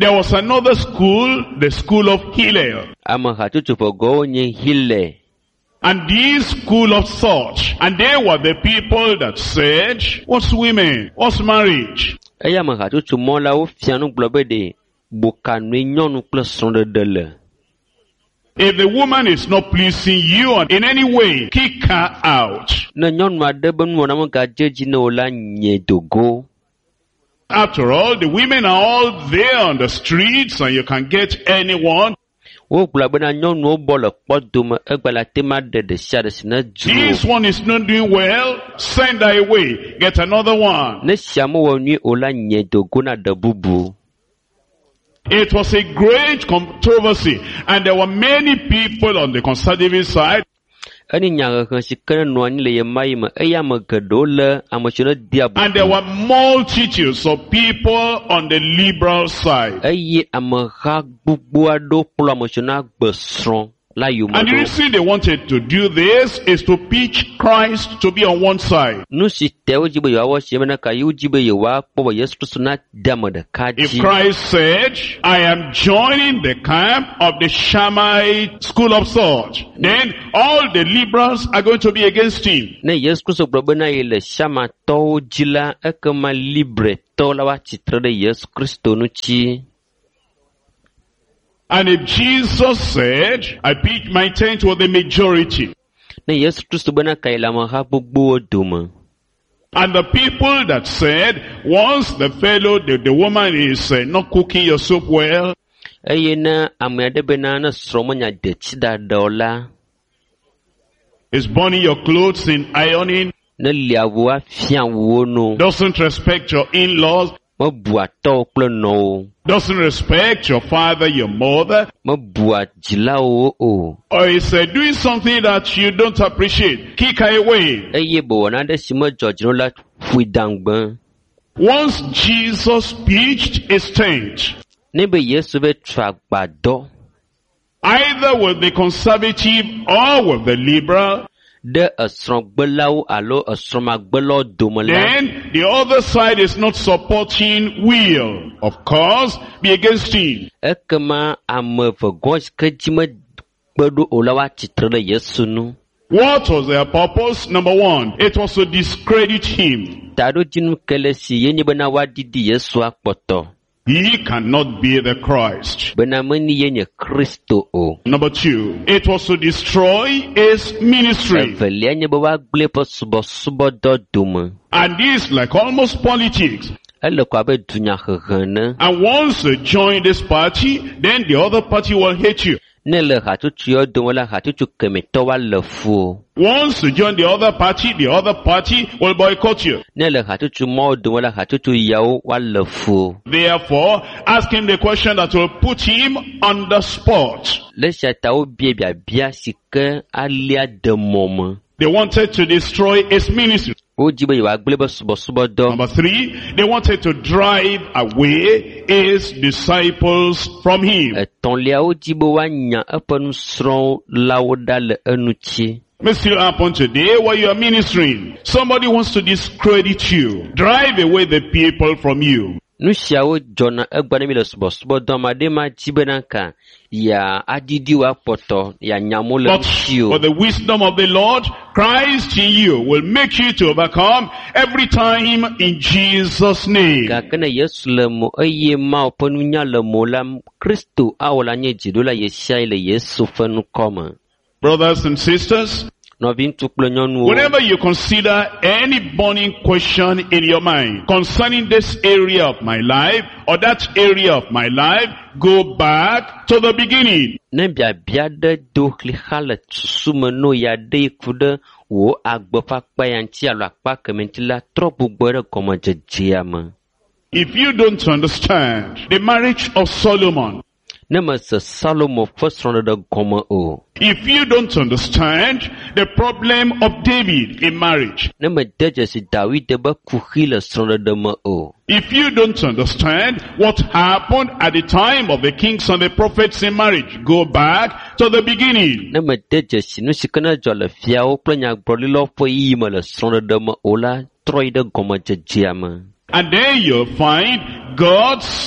There was another school, the school of Hillel. Ame hatsotso ƒe nye Hillel. And this school of thought, and they were the people that said, what's women? What's marriage? Eya ame hatsotso mɔ la wo fia nu gblɔ be de bokanue nyɔnu kple srɔ̃ɖeɖe le. If the woman is not pleasing you in any way, kick her out. Ne nyɔnu aɖe be nuwɔna megadze dzi ne wo la nye dogo. After all, the women are all there on the streets and you can get anyone. Wo gblɔ bena nyɔnuwo bɔ le kpɔdome egbe la tema ɖe ɖe sia ɖe si ne dzi. This one is not doing well, send her away, get another one. Ne sia me wɔ nyui o la nye dogo na ɖe bubu. It was a great controversy, and there were many people on the conservative side. Eni nyahehe si ke ne nɔ anyi le ye ma yi me eye ame geɖewo le ame si ne dia bubu. And there were multitudes of people on the liberal side. Eye ameha gbogbo aɖewo kplɔ ame si ne agbe srɔ̃ la yome And the ɖo. reason they wanted to do this is to pitch Christ to be on one side. Nu si te wo dzi be yewoawɔ si me ne ka yewo dzi be yewoakpɔ be Yesu Kristo na de ame ɖeka If dzi. Christ said, I am joining the camp of the Shammite school of thought, then all the liberals are going to be against him. Ne Yesu Kristo gblɔ bena ye le Shamatɔwo dzi la, ekema Libretɔwo la woatsitre ɖe Yesu Kristo ŋuti. And if Jesus said, I pitch my tent with the majority, Ne Yesu Kristo bena ka ye le ameha gbogbowo dome. and the people that said, once the fellow, the, the woman is uh, not cooking your soup well, Eye ne ame aɖe bena ne srɔ̃ menya detsi da ɖe o la, is burning your clothes in ironing, ne li awu afia awuwo no, doesn't respect your in-laws, mebua tɔwo kple nɔwo, doesn't respect your father, your mother, mebua dzilawo o. or is uh, doing something that you don't appreciate, kick her away. Eye be wɔna aɖe si medzɔ dzi no la ƒoe dangbe. Once Jesus pitched his tent, Ne be Yesu be trɔ agbadɔ either with the conservative or with the liberal, ɖe esrɔ̃gbelawo alo esrɔ̃magbelawo dome la, then the other side is not supporting, will, of course, be against him. ekema ame vegɔ si ke dzi megbe ɖo o la woatsitre ɖe Yesu nu. What was their purpose? Number one, it was to discredit him. Taɖodzinu ke le si ye nye bena woaɖiɖi Yesu akpɔtɔ. He cannot be the Christ. Bena meni ye nye Kristo o. Number two, it was to destroy his ministry. Evelia nye be woagblẽ eƒe subɔsubɔdɔ dome. And this, like almost politics. Ele ko abe dunyahehe ne. And once you join this party, then the other party will hate you. Ne le hatsotso yawo dome la, hatsotso kemetɔ woale fu o. Once you join the other party, the other party will boycott you. Ne le hatsotso mawo dome la, hatsotso yawo woale fu o. Therefore, ask him the question that will put him on the spot. Le sia ta wobie biabia si ke alia de mɔ me. They wanted to destroy his ministry. Wodzi be yewoagblẽ eƒe subɔsubɔdɔ. Number three, they wanted to drive away his disciples from him. Etɔ̃lia wodzi be woanya eƒe nusrɔ̃lawo ɖa le eŋuti. May still happen today while you are ministering. Somebody wants to discredit you, drive away the people from you. Nu siawo dzɔna egbe ne mi le subɔsubɔdɔ me aɖe ma dzi bena ka ya adidi wo akpɔtɔ ya nyamo le But ŋuti o. for the wisdom of the Lord, Christ in you will make you to overcome every time in Jesus' name. Gake ne Yesu le mo eye Mawu ƒe nunya le mo la, Kristo awɔ la nye dziɖola ye sia ye le Yesu ƒe nukɔ me. Brothers and sisters, Nɔvi ŋutsu kple nyɔnuwo. whenever you consider any burning question in your mind concerning this area of my life or that area of my life, go back to the beginning. Ne biabia ɖe do xli xa le susu me no ya ɖe ku ɖe wò agbeƒakpa ya ŋuti alo akpa keme ŋuti la, trɔ gbugbɔ ɖe gɔmedzedzea me. If you don't understand the marriage of Solomon, Ne mese Salomo ƒe srɔ̃ɖeɖe gɔme o. if you don't understand the problem of David in marriage, Ne mede dzesi Dawide be kuxi le srɔ̃ɖeɖe me o. if you don't understand what happened at the time of the kings and the prophets in marriage, go back to the beginning. Ne mede dzesi nu si ke ne dzɔ le fiawo kple nyagblɔɖilawo ƒe yiyi me le srɔ̃ɖeɖe me o la, trɔ yi ɖe gɔmedzedzea me. And then you'll find God's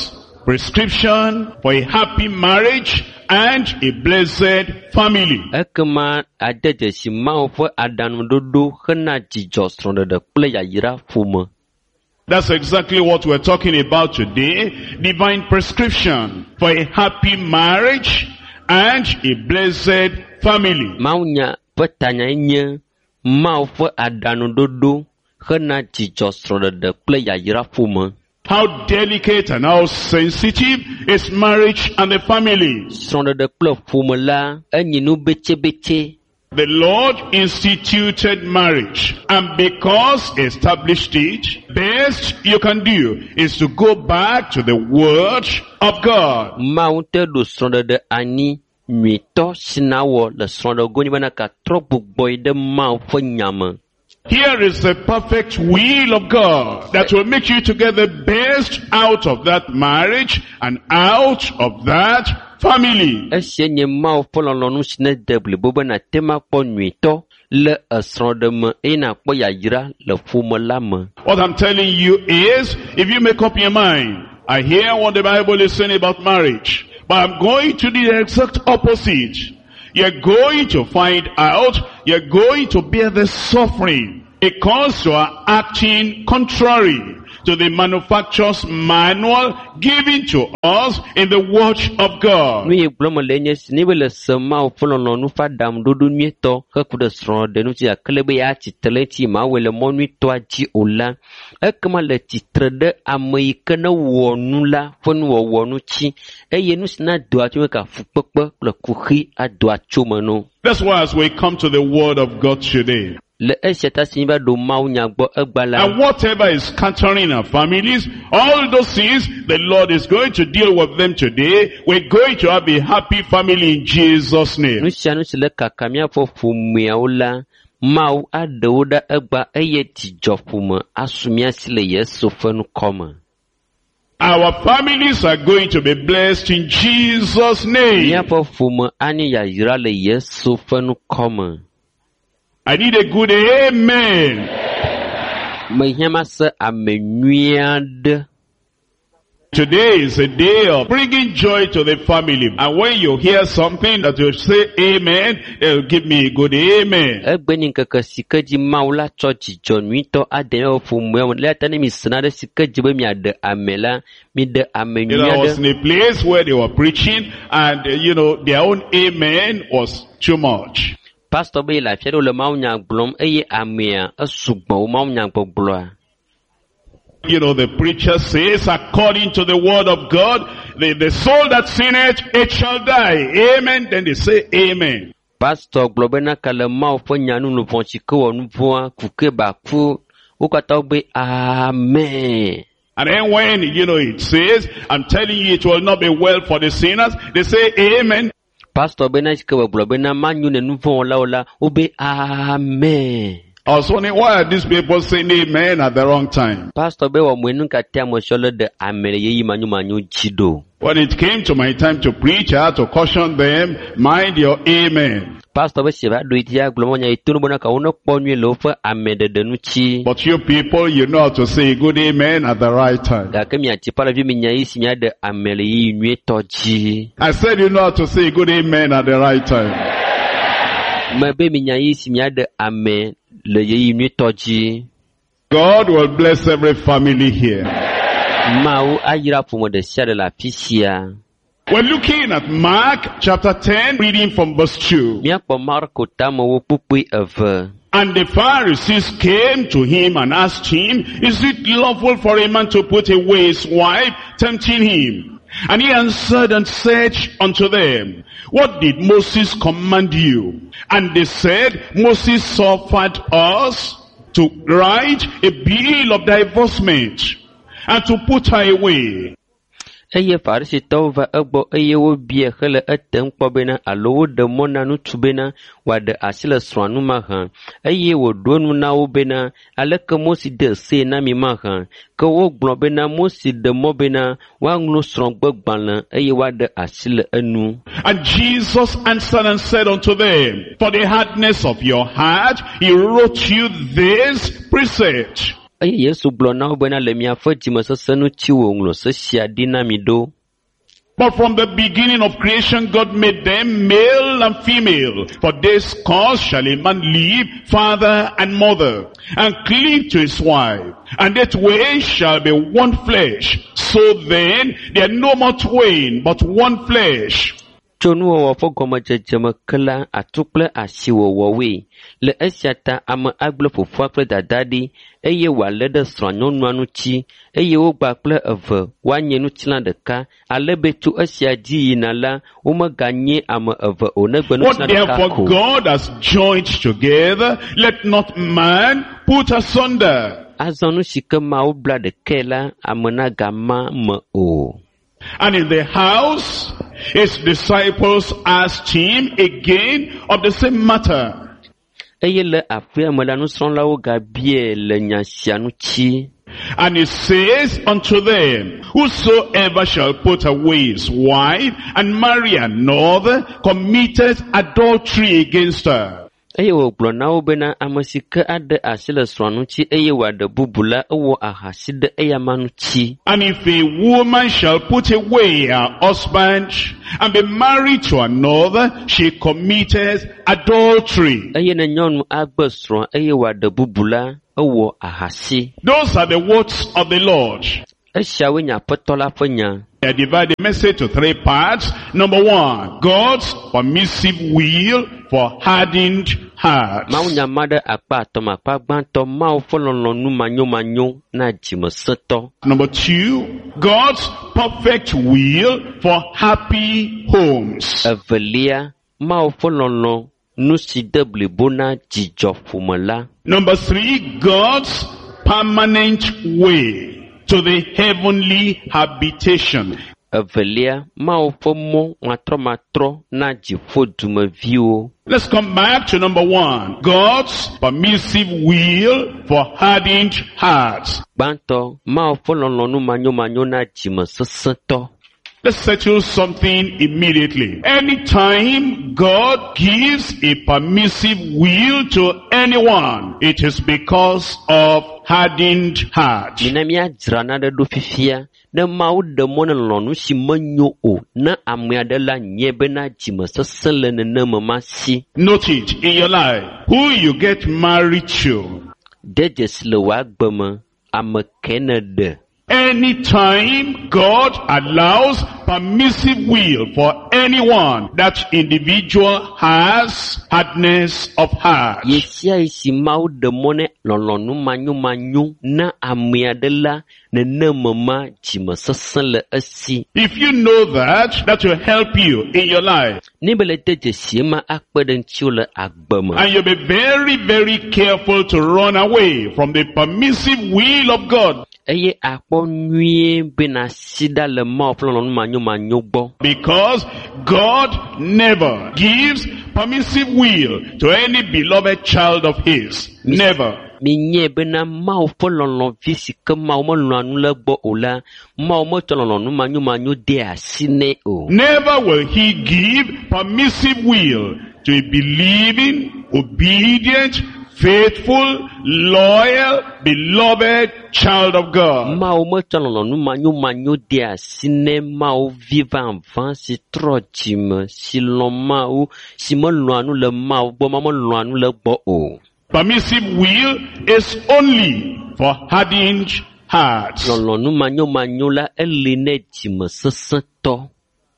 prescription for a happy marriage and a blessed family. Ekema adede si mawo ƒe aɖaŋuɖoɖo hena dzidzɔ srɔ̃ɖeɖe kple yayra ƒome. That's exactly what we're talking about today. Divine prescription for a happy marriage and a blessed family. Mawunya ƒe tanya nye mawo ƒe aɖaŋuɖoɖo hena dzidzɔ srɔ̃ɖeɖe kple yayra ƒome. How delicate and how sensitive is marriage and the family. Srɔ̃ɖeɖe kple ƒome la enyi nu betsebetse. The Lord instituted marriage, and because He established it, best you can do is to go back to the Word of God. Mawu te ɖo srɔ̃ɖeɖe anyi nyuitɔ sina wɔ le srɔ̃ɖegoe nye bena ka trɔ gbugbɔe ɖe Mawu ƒe nya me. Here is the perfect will of God that will make you to get the best out of that marriage and out of that family. Esie nye Mawu ƒe lɔlɔ̃nu si ne de blibo bena te ma kpɔ nyuitɔ le esrɔ̃ɖe me eye nakpɔ yayra le ƒome la me. What I'm telling you is, if you make up your mind, I hear what the Bible is saying about marriage, but I'm going to do the exact opposite. You're going to find out, you're going to bear the suffering because you are acting contrary to the manufacturer's manual given to us in the Word of God. Nu ye gblɔm le nye si ne be le se Mawu ƒe lɔlɔ̃nu ƒe aɖaŋuɖoɖo nyuitɔ heku ɖe srɔ̃ɖe nu dzi akele be yeatsitre le ŋuti Mawu le mɔ nyuitɔa dzi o la, ekema le tsitre ɖe ame yi ke ne wɔ nu la ƒe nuwɔwɔ ŋuti eye nu si na do atso me ka fukpekpe kple kuxi ado atso me no. That's why as we come to the Word of God today, le esia ta si va ɖo Mawu nya gbɔ egba la. and whatever is scattering our families, all those things, the Lord is going to deal with them today. We're going to have a happy family in Jesus' name. Nu sia nu si le kaka miaƒe ƒomeawo la, Mawu aɖewo ɖe egba eye dzidzɔ ƒome asu mia si le Yesu ƒe nukɔme. Our families are going to be blessed in Jesus' name. Miaƒe ƒome anye yayra le Yesu ƒe nukɔme. I need a good amen. Mehia ma se ame nyui aɖe. Today is a day of bringing joy to the family. And when you hear something that you say amen, they'll give me a good amen. Egbe ni ŋkeke si ke dzi Mawu la tsɔ dzidzɔ nyuitɔ ade miaƒe ƒomea me. Le ata ne mi sena ɖe si ke dzi be miaɖe ame la, mi ɖe ame You nyui know, I was in aɖe. a place where they were preaching and, uh, you know, their own amen was too much. Pastor be le afia ɖe le Mawu nya gblɔm eye amea esugbɔ wo Mawu nya gbɔgblɔa. You know, the preacher says, according to the word of God, the, the soul that sinneth, it shall die. Amen. Then they say amen. Pastor gblɔ bena ka le Mawu ƒe nyanu nu vɔ si ke wɔ nu vɔa kuke ba ku wo katã wo be amen. And then when, you know, it says, I'm telling you, it will not be well for the sinners, they say amen. Pastor bena si ke gblɔ bena manyo ne nu vɔ wɔlawo la wo be amen. I was wondering, why are these people saying amen at the wrong time? Pastor be wɔ mɔnu katã me sɔ le de ame le yeyi manyo manyo dzi do. When it came to my time to preach, I had to caution them, mind your amen. Pastor be se va do iti agblɔ mɔ nya ito no bona ka wo ne kpɔ nyuie le woƒe ame ɖeɖe ŋuti. But you people, you know how to say a good amen at the right time. Gake miati pa le vi mi nya yi si mia de ame le yeyi nyuitɔ dzi. I said you know how to say a good amen at the right time. Me be mi nya yi si mia de ame le yeyi nyuitɔ dzi. God will bless every family here. Mawu ayra ƒome ɖe sia ɖe le afi sia. We're looking at Mark chapter ten, reading from verse two. Miakpɔ Marko tame wo kpukpui eve. And the Pharisees came to him and asked him, is it lawful for a man to put away his wife, tempting him? And he answered and said unto them, what did Moses command you? And they said, Moses suffered us to write a bill of divorcement and to put her away. Eye Farisitɔwo va egbɔ eye wobie hele etem kpɔ bena alo woɖe mɔ na ŋutsu bena wòaɖe asi le srɔ̃a nu mahã eye wòɖo nu na wo bena aleke Mose de se na mi mahã ke wogblɔ bena Mose ɖe mɔ bena woaŋlɔ srɔ̃gbegbalẽ eye woaɖe asi le enu. And Jesus answered and said unto them, for the hardness of your heart he wrote you this precept. eye Yesu gblɔ na wo bena le miaƒe dzimesese nu tsi wo ŋlɔ se sia ɖi na mi ɖo. But from the beginning of creation, God made them male and female. For this cause shall a man leave father and mother, and cleave to his wife, and that way shall be one flesh. So then, they are no more twain, but one flesh. Tso nuwɔwɔ ƒe gɔmedzedze me ke la, atu kple asiwɔwɔwoe. Le esia ta ame agblẽ fofoa kple dadaa ɖi, eye wòalé ɖe srɔ̃nyɔnua ŋuti, eye wogba kple eve woanye ŋutilã ɖeka, ale be tso esia dzi yina la, womeganye ame eve o negbe What ŋutilã ɖeka therefore ko. God has joined together, let not man put asunder. Azɔ nu si ke Mawu bla ɖekae la, ame nagama me o. And in the house, his disciples asked him again of the same matter. Eye le aƒea me la, nusrɔ̃lawo gabie le nya sia ŋuti. And he says unto them, whosoever shall put away his wife and marry another committeth adultery against her. Eye wògblɔ na wo bena ame si ke aɖe asi le srɔ̃a ŋuti eye wòaɖe bubu la, ewɔ ahasi ɖe eya ma ŋuti. And if a woman shall put away her husband and be married to another, she committeth adultery. Eye ne nyɔnu agbe srɔ̃a eye wòaɖe bubu la, ewɔ ahasi. Those are the words of the Lord. Esiawoe nye Aƒetɔ la ƒe nya. I divide the message to three parts. Number one, God's permissive will for hardened hearts. Mawu nya ma ɖe akpa atɔ me. Akpa gbãtɔ, Mawu ƒe lɔlɔ̃nu manyomanyo na dzimesẽtɔ. Number two, God's perfect will for happy homes. Evelia, Mawu ƒe lɔlɔ̃ nu si de blibo na dzidzɔ ƒome la. Number three, God's permanent way to the heavenly habitation. Evelia, Mawu ƒe mɔ matrɔmatrɔ na dziƒo dumeviwo. Let's come back to number one. God's permissive will for hardened hearts. Gbãtɔ, Mawu ƒe lɔlɔ̃nu manyomanyo na dzimesesẽtɔ. Let's settle something immediately. Anytime God gives a permissive will to anyone, it is because of hardened heart. Mina míadzra naɖe ɖo fifia, ne Mawu ɖe mɔ ne lɔlɔ̃nu si menyo o, ne ame aɖe la nye bena dzimesesẽ le neneme ma si. Note it in your life. Who you get married to. De dzesi le wò agbe me, ame ke ne ɖe. Anytime God allows permissive will for anyone, that individual has hardness of heart. Ye sia ye si Mawu ɖe mɔ ne lɔlɔ̃nu manyomanyo na ame aɖe la, neneme ma dzimesesẽ le esi. If you know that, that will help you in your life. Ne be le de dzesie ma akpe ɖe ŋutiwo le agbe me. And you'll be very, very careful to run away from the permissive will of God. Eye akpɔ nyuie bena si ɖa le Mawu ƒe lɔlɔ̃nu manyomanyo gbɔ. Because God never gives permissive will to any beloved child of His. Never. Minye bena Mawu ƒe lɔlɔ̃vi si ke Mawu melɔ̃a nu le gbɔ o la, Mawu metsɔ lɔlɔ̃nu manyomanyo de asi nɛ o. Never will He give permissive will to a believing, obedient, faithful, loyal, beloved child of God. Mawu metsɔ lɔlɔ̃nu manyomanyo de asi nɛ Mawu vi vavã si trɔ dzime, si lɔ̃ Mawu, si melɔ̃a nu le Mawu gbɔ, ma melɔ̃a nu le gbɔ o. Permissive will is only for hardened hearts. Lɔlɔ̃nu manyomanyo la eli nɛ dzimesesẽtɔ.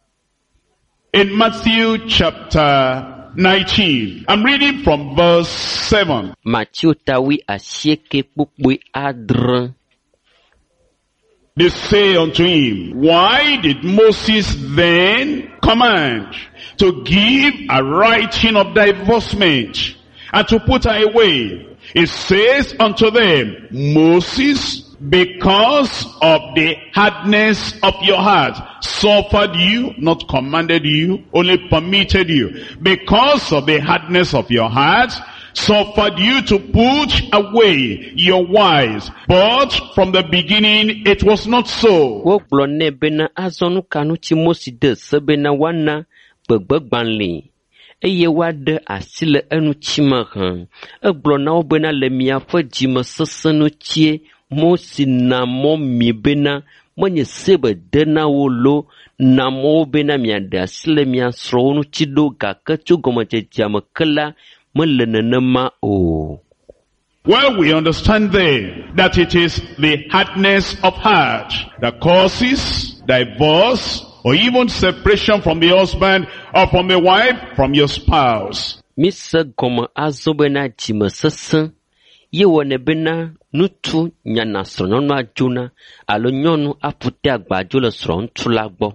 In Matthew chapter nineteen, I'm reading from verse seven. Matthieu tawi asieke kpukpui adre. They say unto him, why did Moses then command to give a writing of divorcement and to put her away? It says unto them, Moses, because of the hardness of your heart, suffered you, not commanded you, only permitted you. Because of the hardness of your heart, suffered you to put away your wives. But from the beginning it was not so. Wogblɔ nɛ bena azɔ nu ka ŋuti Mose de se bena woana gbegbegbãli, eye woaɖe asi le eŋuti me hã. Egblɔ na wo bena le miaƒe dzimesesẽ nu tsie Mose na mɔ mi bena menye se be de na wo lo na mɔ wo bena miaɖe asi le mia srɔ̃wo ŋuti ɖo gake tso gɔmedzedzea me ke la mele nenema o. Well, we understand then that it is the hardness of heart that causes divorce or even separation from the husband or from the wife, from your spouse. Mi se gɔme azɔ bena dzimesesẽ ye wɔnɛ bena ŋutsu nyana srɔ̃nyɔnua dzona alo nyɔnu aƒute agbadzo le srɔ̃ŋutsu la gbɔ.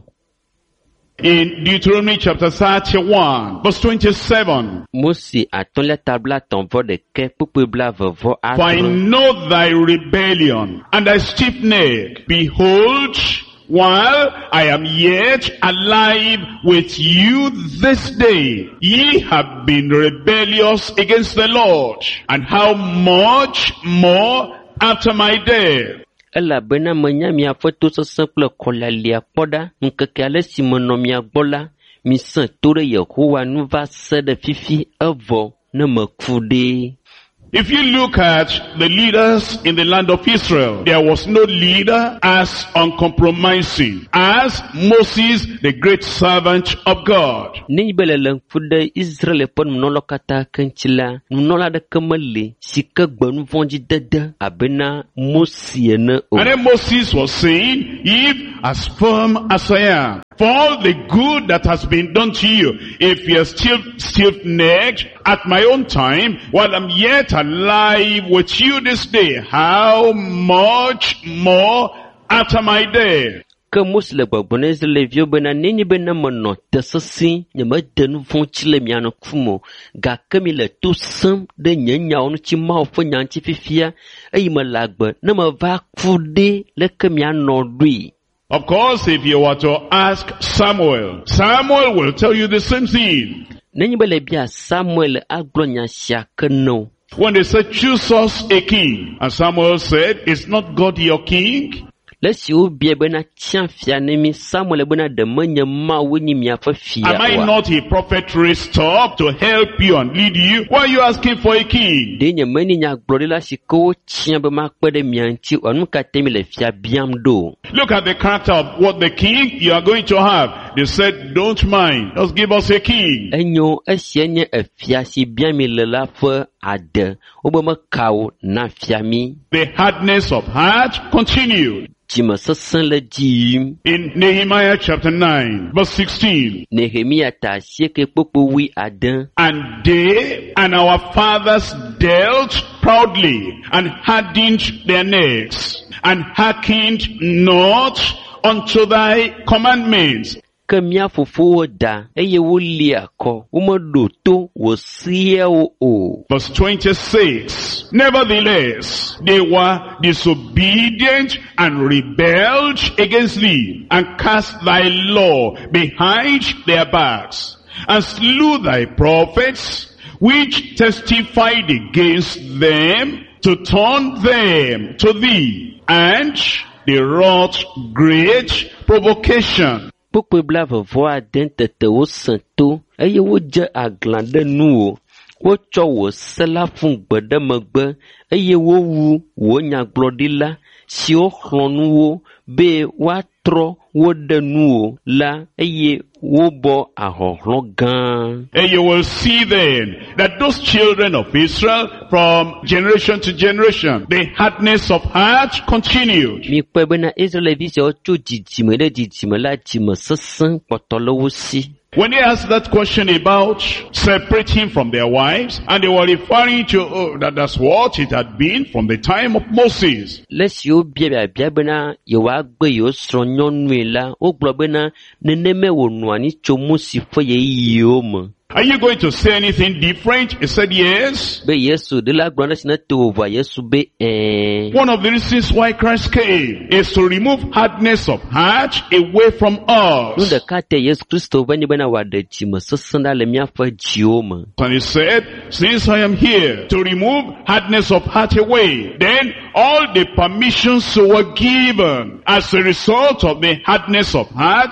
In Deuteronomy chapter thirty-one, verse twenty-seven. Mose atɔ̃lia tabla tɔ̃vɔ ɖeke kpukpui bla vevɔ For I adre. know thy rebellion and thy stiff neck. Behold, while I am yet alive with you this day, ye have been rebellious against the Lord. And how much more after my death? Elabena menya miaƒe tosesẽ kple kɔlialia kpɔ ɖa ŋkeke ale si menɔ mia gbɔ la, misẽ to ɖe Yehowa nu va se ɖe fifi evɔ ne meku ɖe. If you look at the leaders in the land of Israel, there was no leader as uncompromising as Moses, the great servant of God. Ne be le le ŋku ɖe Israel ƒe nunɔlawo katã keŋtsi la, nunɔla aɖeke mele si ke gbe nu vɔ̃dzi dede abena Mose ene o. And then Moses was saying, if as firm as I am, for all the good that has been done to you, if you are still stiff-necked at my own time, while I'm yet alive with you this day, how much more after my death? Ke Mose le gbɔgblɔ na Israelviwo bena nenye bena menɔ te sesẽ, nyemede nu vɔ̃tsi le mia ŋkume o, gake mi le to sẽm ɖe nye nyawo ŋuti Mawu ƒe nya ŋuti fifia, eye mele agbe ne meva ku ɖe leke mianɔ ɖoe. Of course, if you were to ask Samuel, Samuel will tell you the same thing. Nenye be le bia Samuel agblɔ nya sia ke ne o. When they said, choose us a king, and Samuel said, is not God your king? Le si wo bia bena tia fia ne mi, Samuel bena de menye Mawu nye miaƒe fia Am I oa. not a prophet raised up to help you and lead you? Why are you asking for a king? De nye meni nyagblɔɖila si ke wo tia be makpe ɖe mia ŋuti oa, nu ka te mi le fia biam ɖo. Look at the character of what the king you are going to have. They said, don't mind, just give us a king. Enyo esia nye efia si biam mi le la ƒe ade. Wo be mekawo na fia mi. The hardness of heart continued. Dzimesesẽ le dzi yim. In Nehemiah chapter nine, verse sixteen. Nehemia ta asieke kpokpo wi ade. And they and our fathers dealt proudly and hardened their necks and hearkened not unto thy commandments. Ke mia fofowo da, eye wo lia kɔ, wo meɖo to wo seawo o. Verse twenty-six. Nevertheless, they were disobedient and rebelled against thee, and cast thy law behind their backs, and slew thy prophets, which testified against them, to turn them to thee, and they wrought great provocation. Kpokpoe bla vevɔ ade tete wo sẽ to, eye wodze aglã ɖe nuwo. Wotsɔ wò se la fun gbe ɖe megbe, eye wowu wò nyagblɔɖila siwo xlɔ̃ nuwo be woatrɔ wo ɖe nuwo la, eye wobɔ ahɔhlɔ gã. And you will see then that those children of Israel from generation to generation, the hardness of heart continued. Mikpɔe bena Israelvi siawo tso dzidzime ɖe dzidzime la dzimesesẽ kpɔtɔ le wo si. When they asked that question about separating from their wives, and they were referring to, oh, that that's what it had been from the time of Moses. Le siwo bia biabia bena yewoagbe yewo srɔ̃nyɔnue la, wogblɔ bena neneme wònɔ anyi tso Mose ƒe yeyiyiwo me. Are you going to say anything different? He said yes. Be Yesu de la gblɔ ne si ne to vovoa Yesu be ɛɛ. One of the reasons why Christ came is to remove hardness of heart away from Nu us. ɖeka te Yesu Kristo be nye bena wòaɖe dzimesesẽ ɖa le míaƒe dziwo me. And he said, since I am here to remove hardness of heart away, then all the permissions were given as a result of the hardness of heart.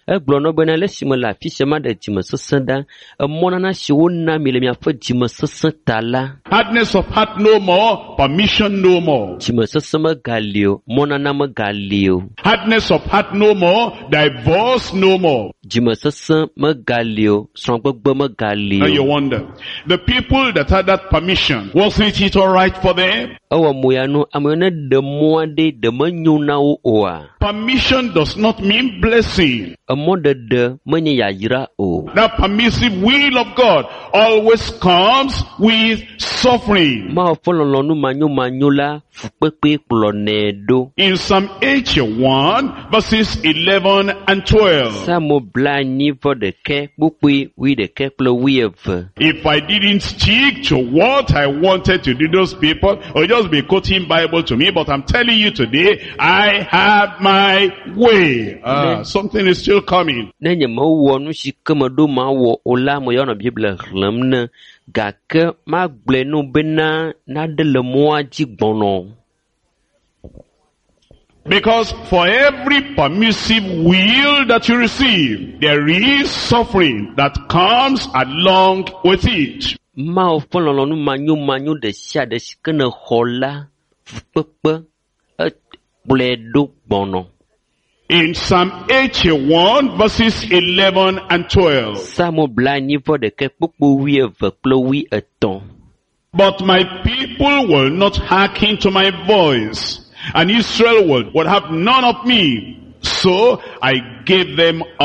egblɔ nɔ bena le esime le afi sia ma ɖe dzimesesẽ ɖa emɔnana si wona mi le miaƒe dzimesesẽ ta la. Hardness of heart no more, permission no more. Dzimesesẽ megali o, mɔnana megali o. Hardness of heart no more, divorce no more. Dzimesesẽ megali o, srɔ̃gbegbe megali Now you o. wonder, the people that had that permission, wasn't it all right for them? Ewɔ moya no ame ne ɖe mɔ aɖe ɖe menyo na wo oa. Permission does not mean blessing. Emɔɖeɖe menye yayra o. That permissive will of God always comes with suffering. Mawo ƒe lɔlɔ̃nu manyomanyo la fukpekpe kplɔnɛ ɖo. In Psalm eighty-one, verses eleven and twelve. Samu bla anyi vɔ ɖeke kpukpui wi ɖeke kple wi eve. If I didn't stick to what I wanted to do, those people will just be quoting Bible to me, but I'm telling you today, I have my way. Ah, something is still coming. Ne nye mewɔ nu si ke meɖo mawɔ o la me yɔna Bible xlẽm ne gake magblɔe no bena naɖe le mɔa dzi gbɔnɔ. Because for every permissive will that you receive, there is suffering that comes along with it. Mawo ƒe lɔlɔ̃nu manyomanyo ɖe sia ɖe si ke nèxɔ la fukpekpe ekplɔe ɖo gbɔnɔ. In Psalm eighty-one, verses eleven and twelve. Samu bla anyi vɔ ɖeke kpukpu wi eve kple wi etɔ̃. But my people will not hearken to my voice, and Israel will, will have none of me. So I gave them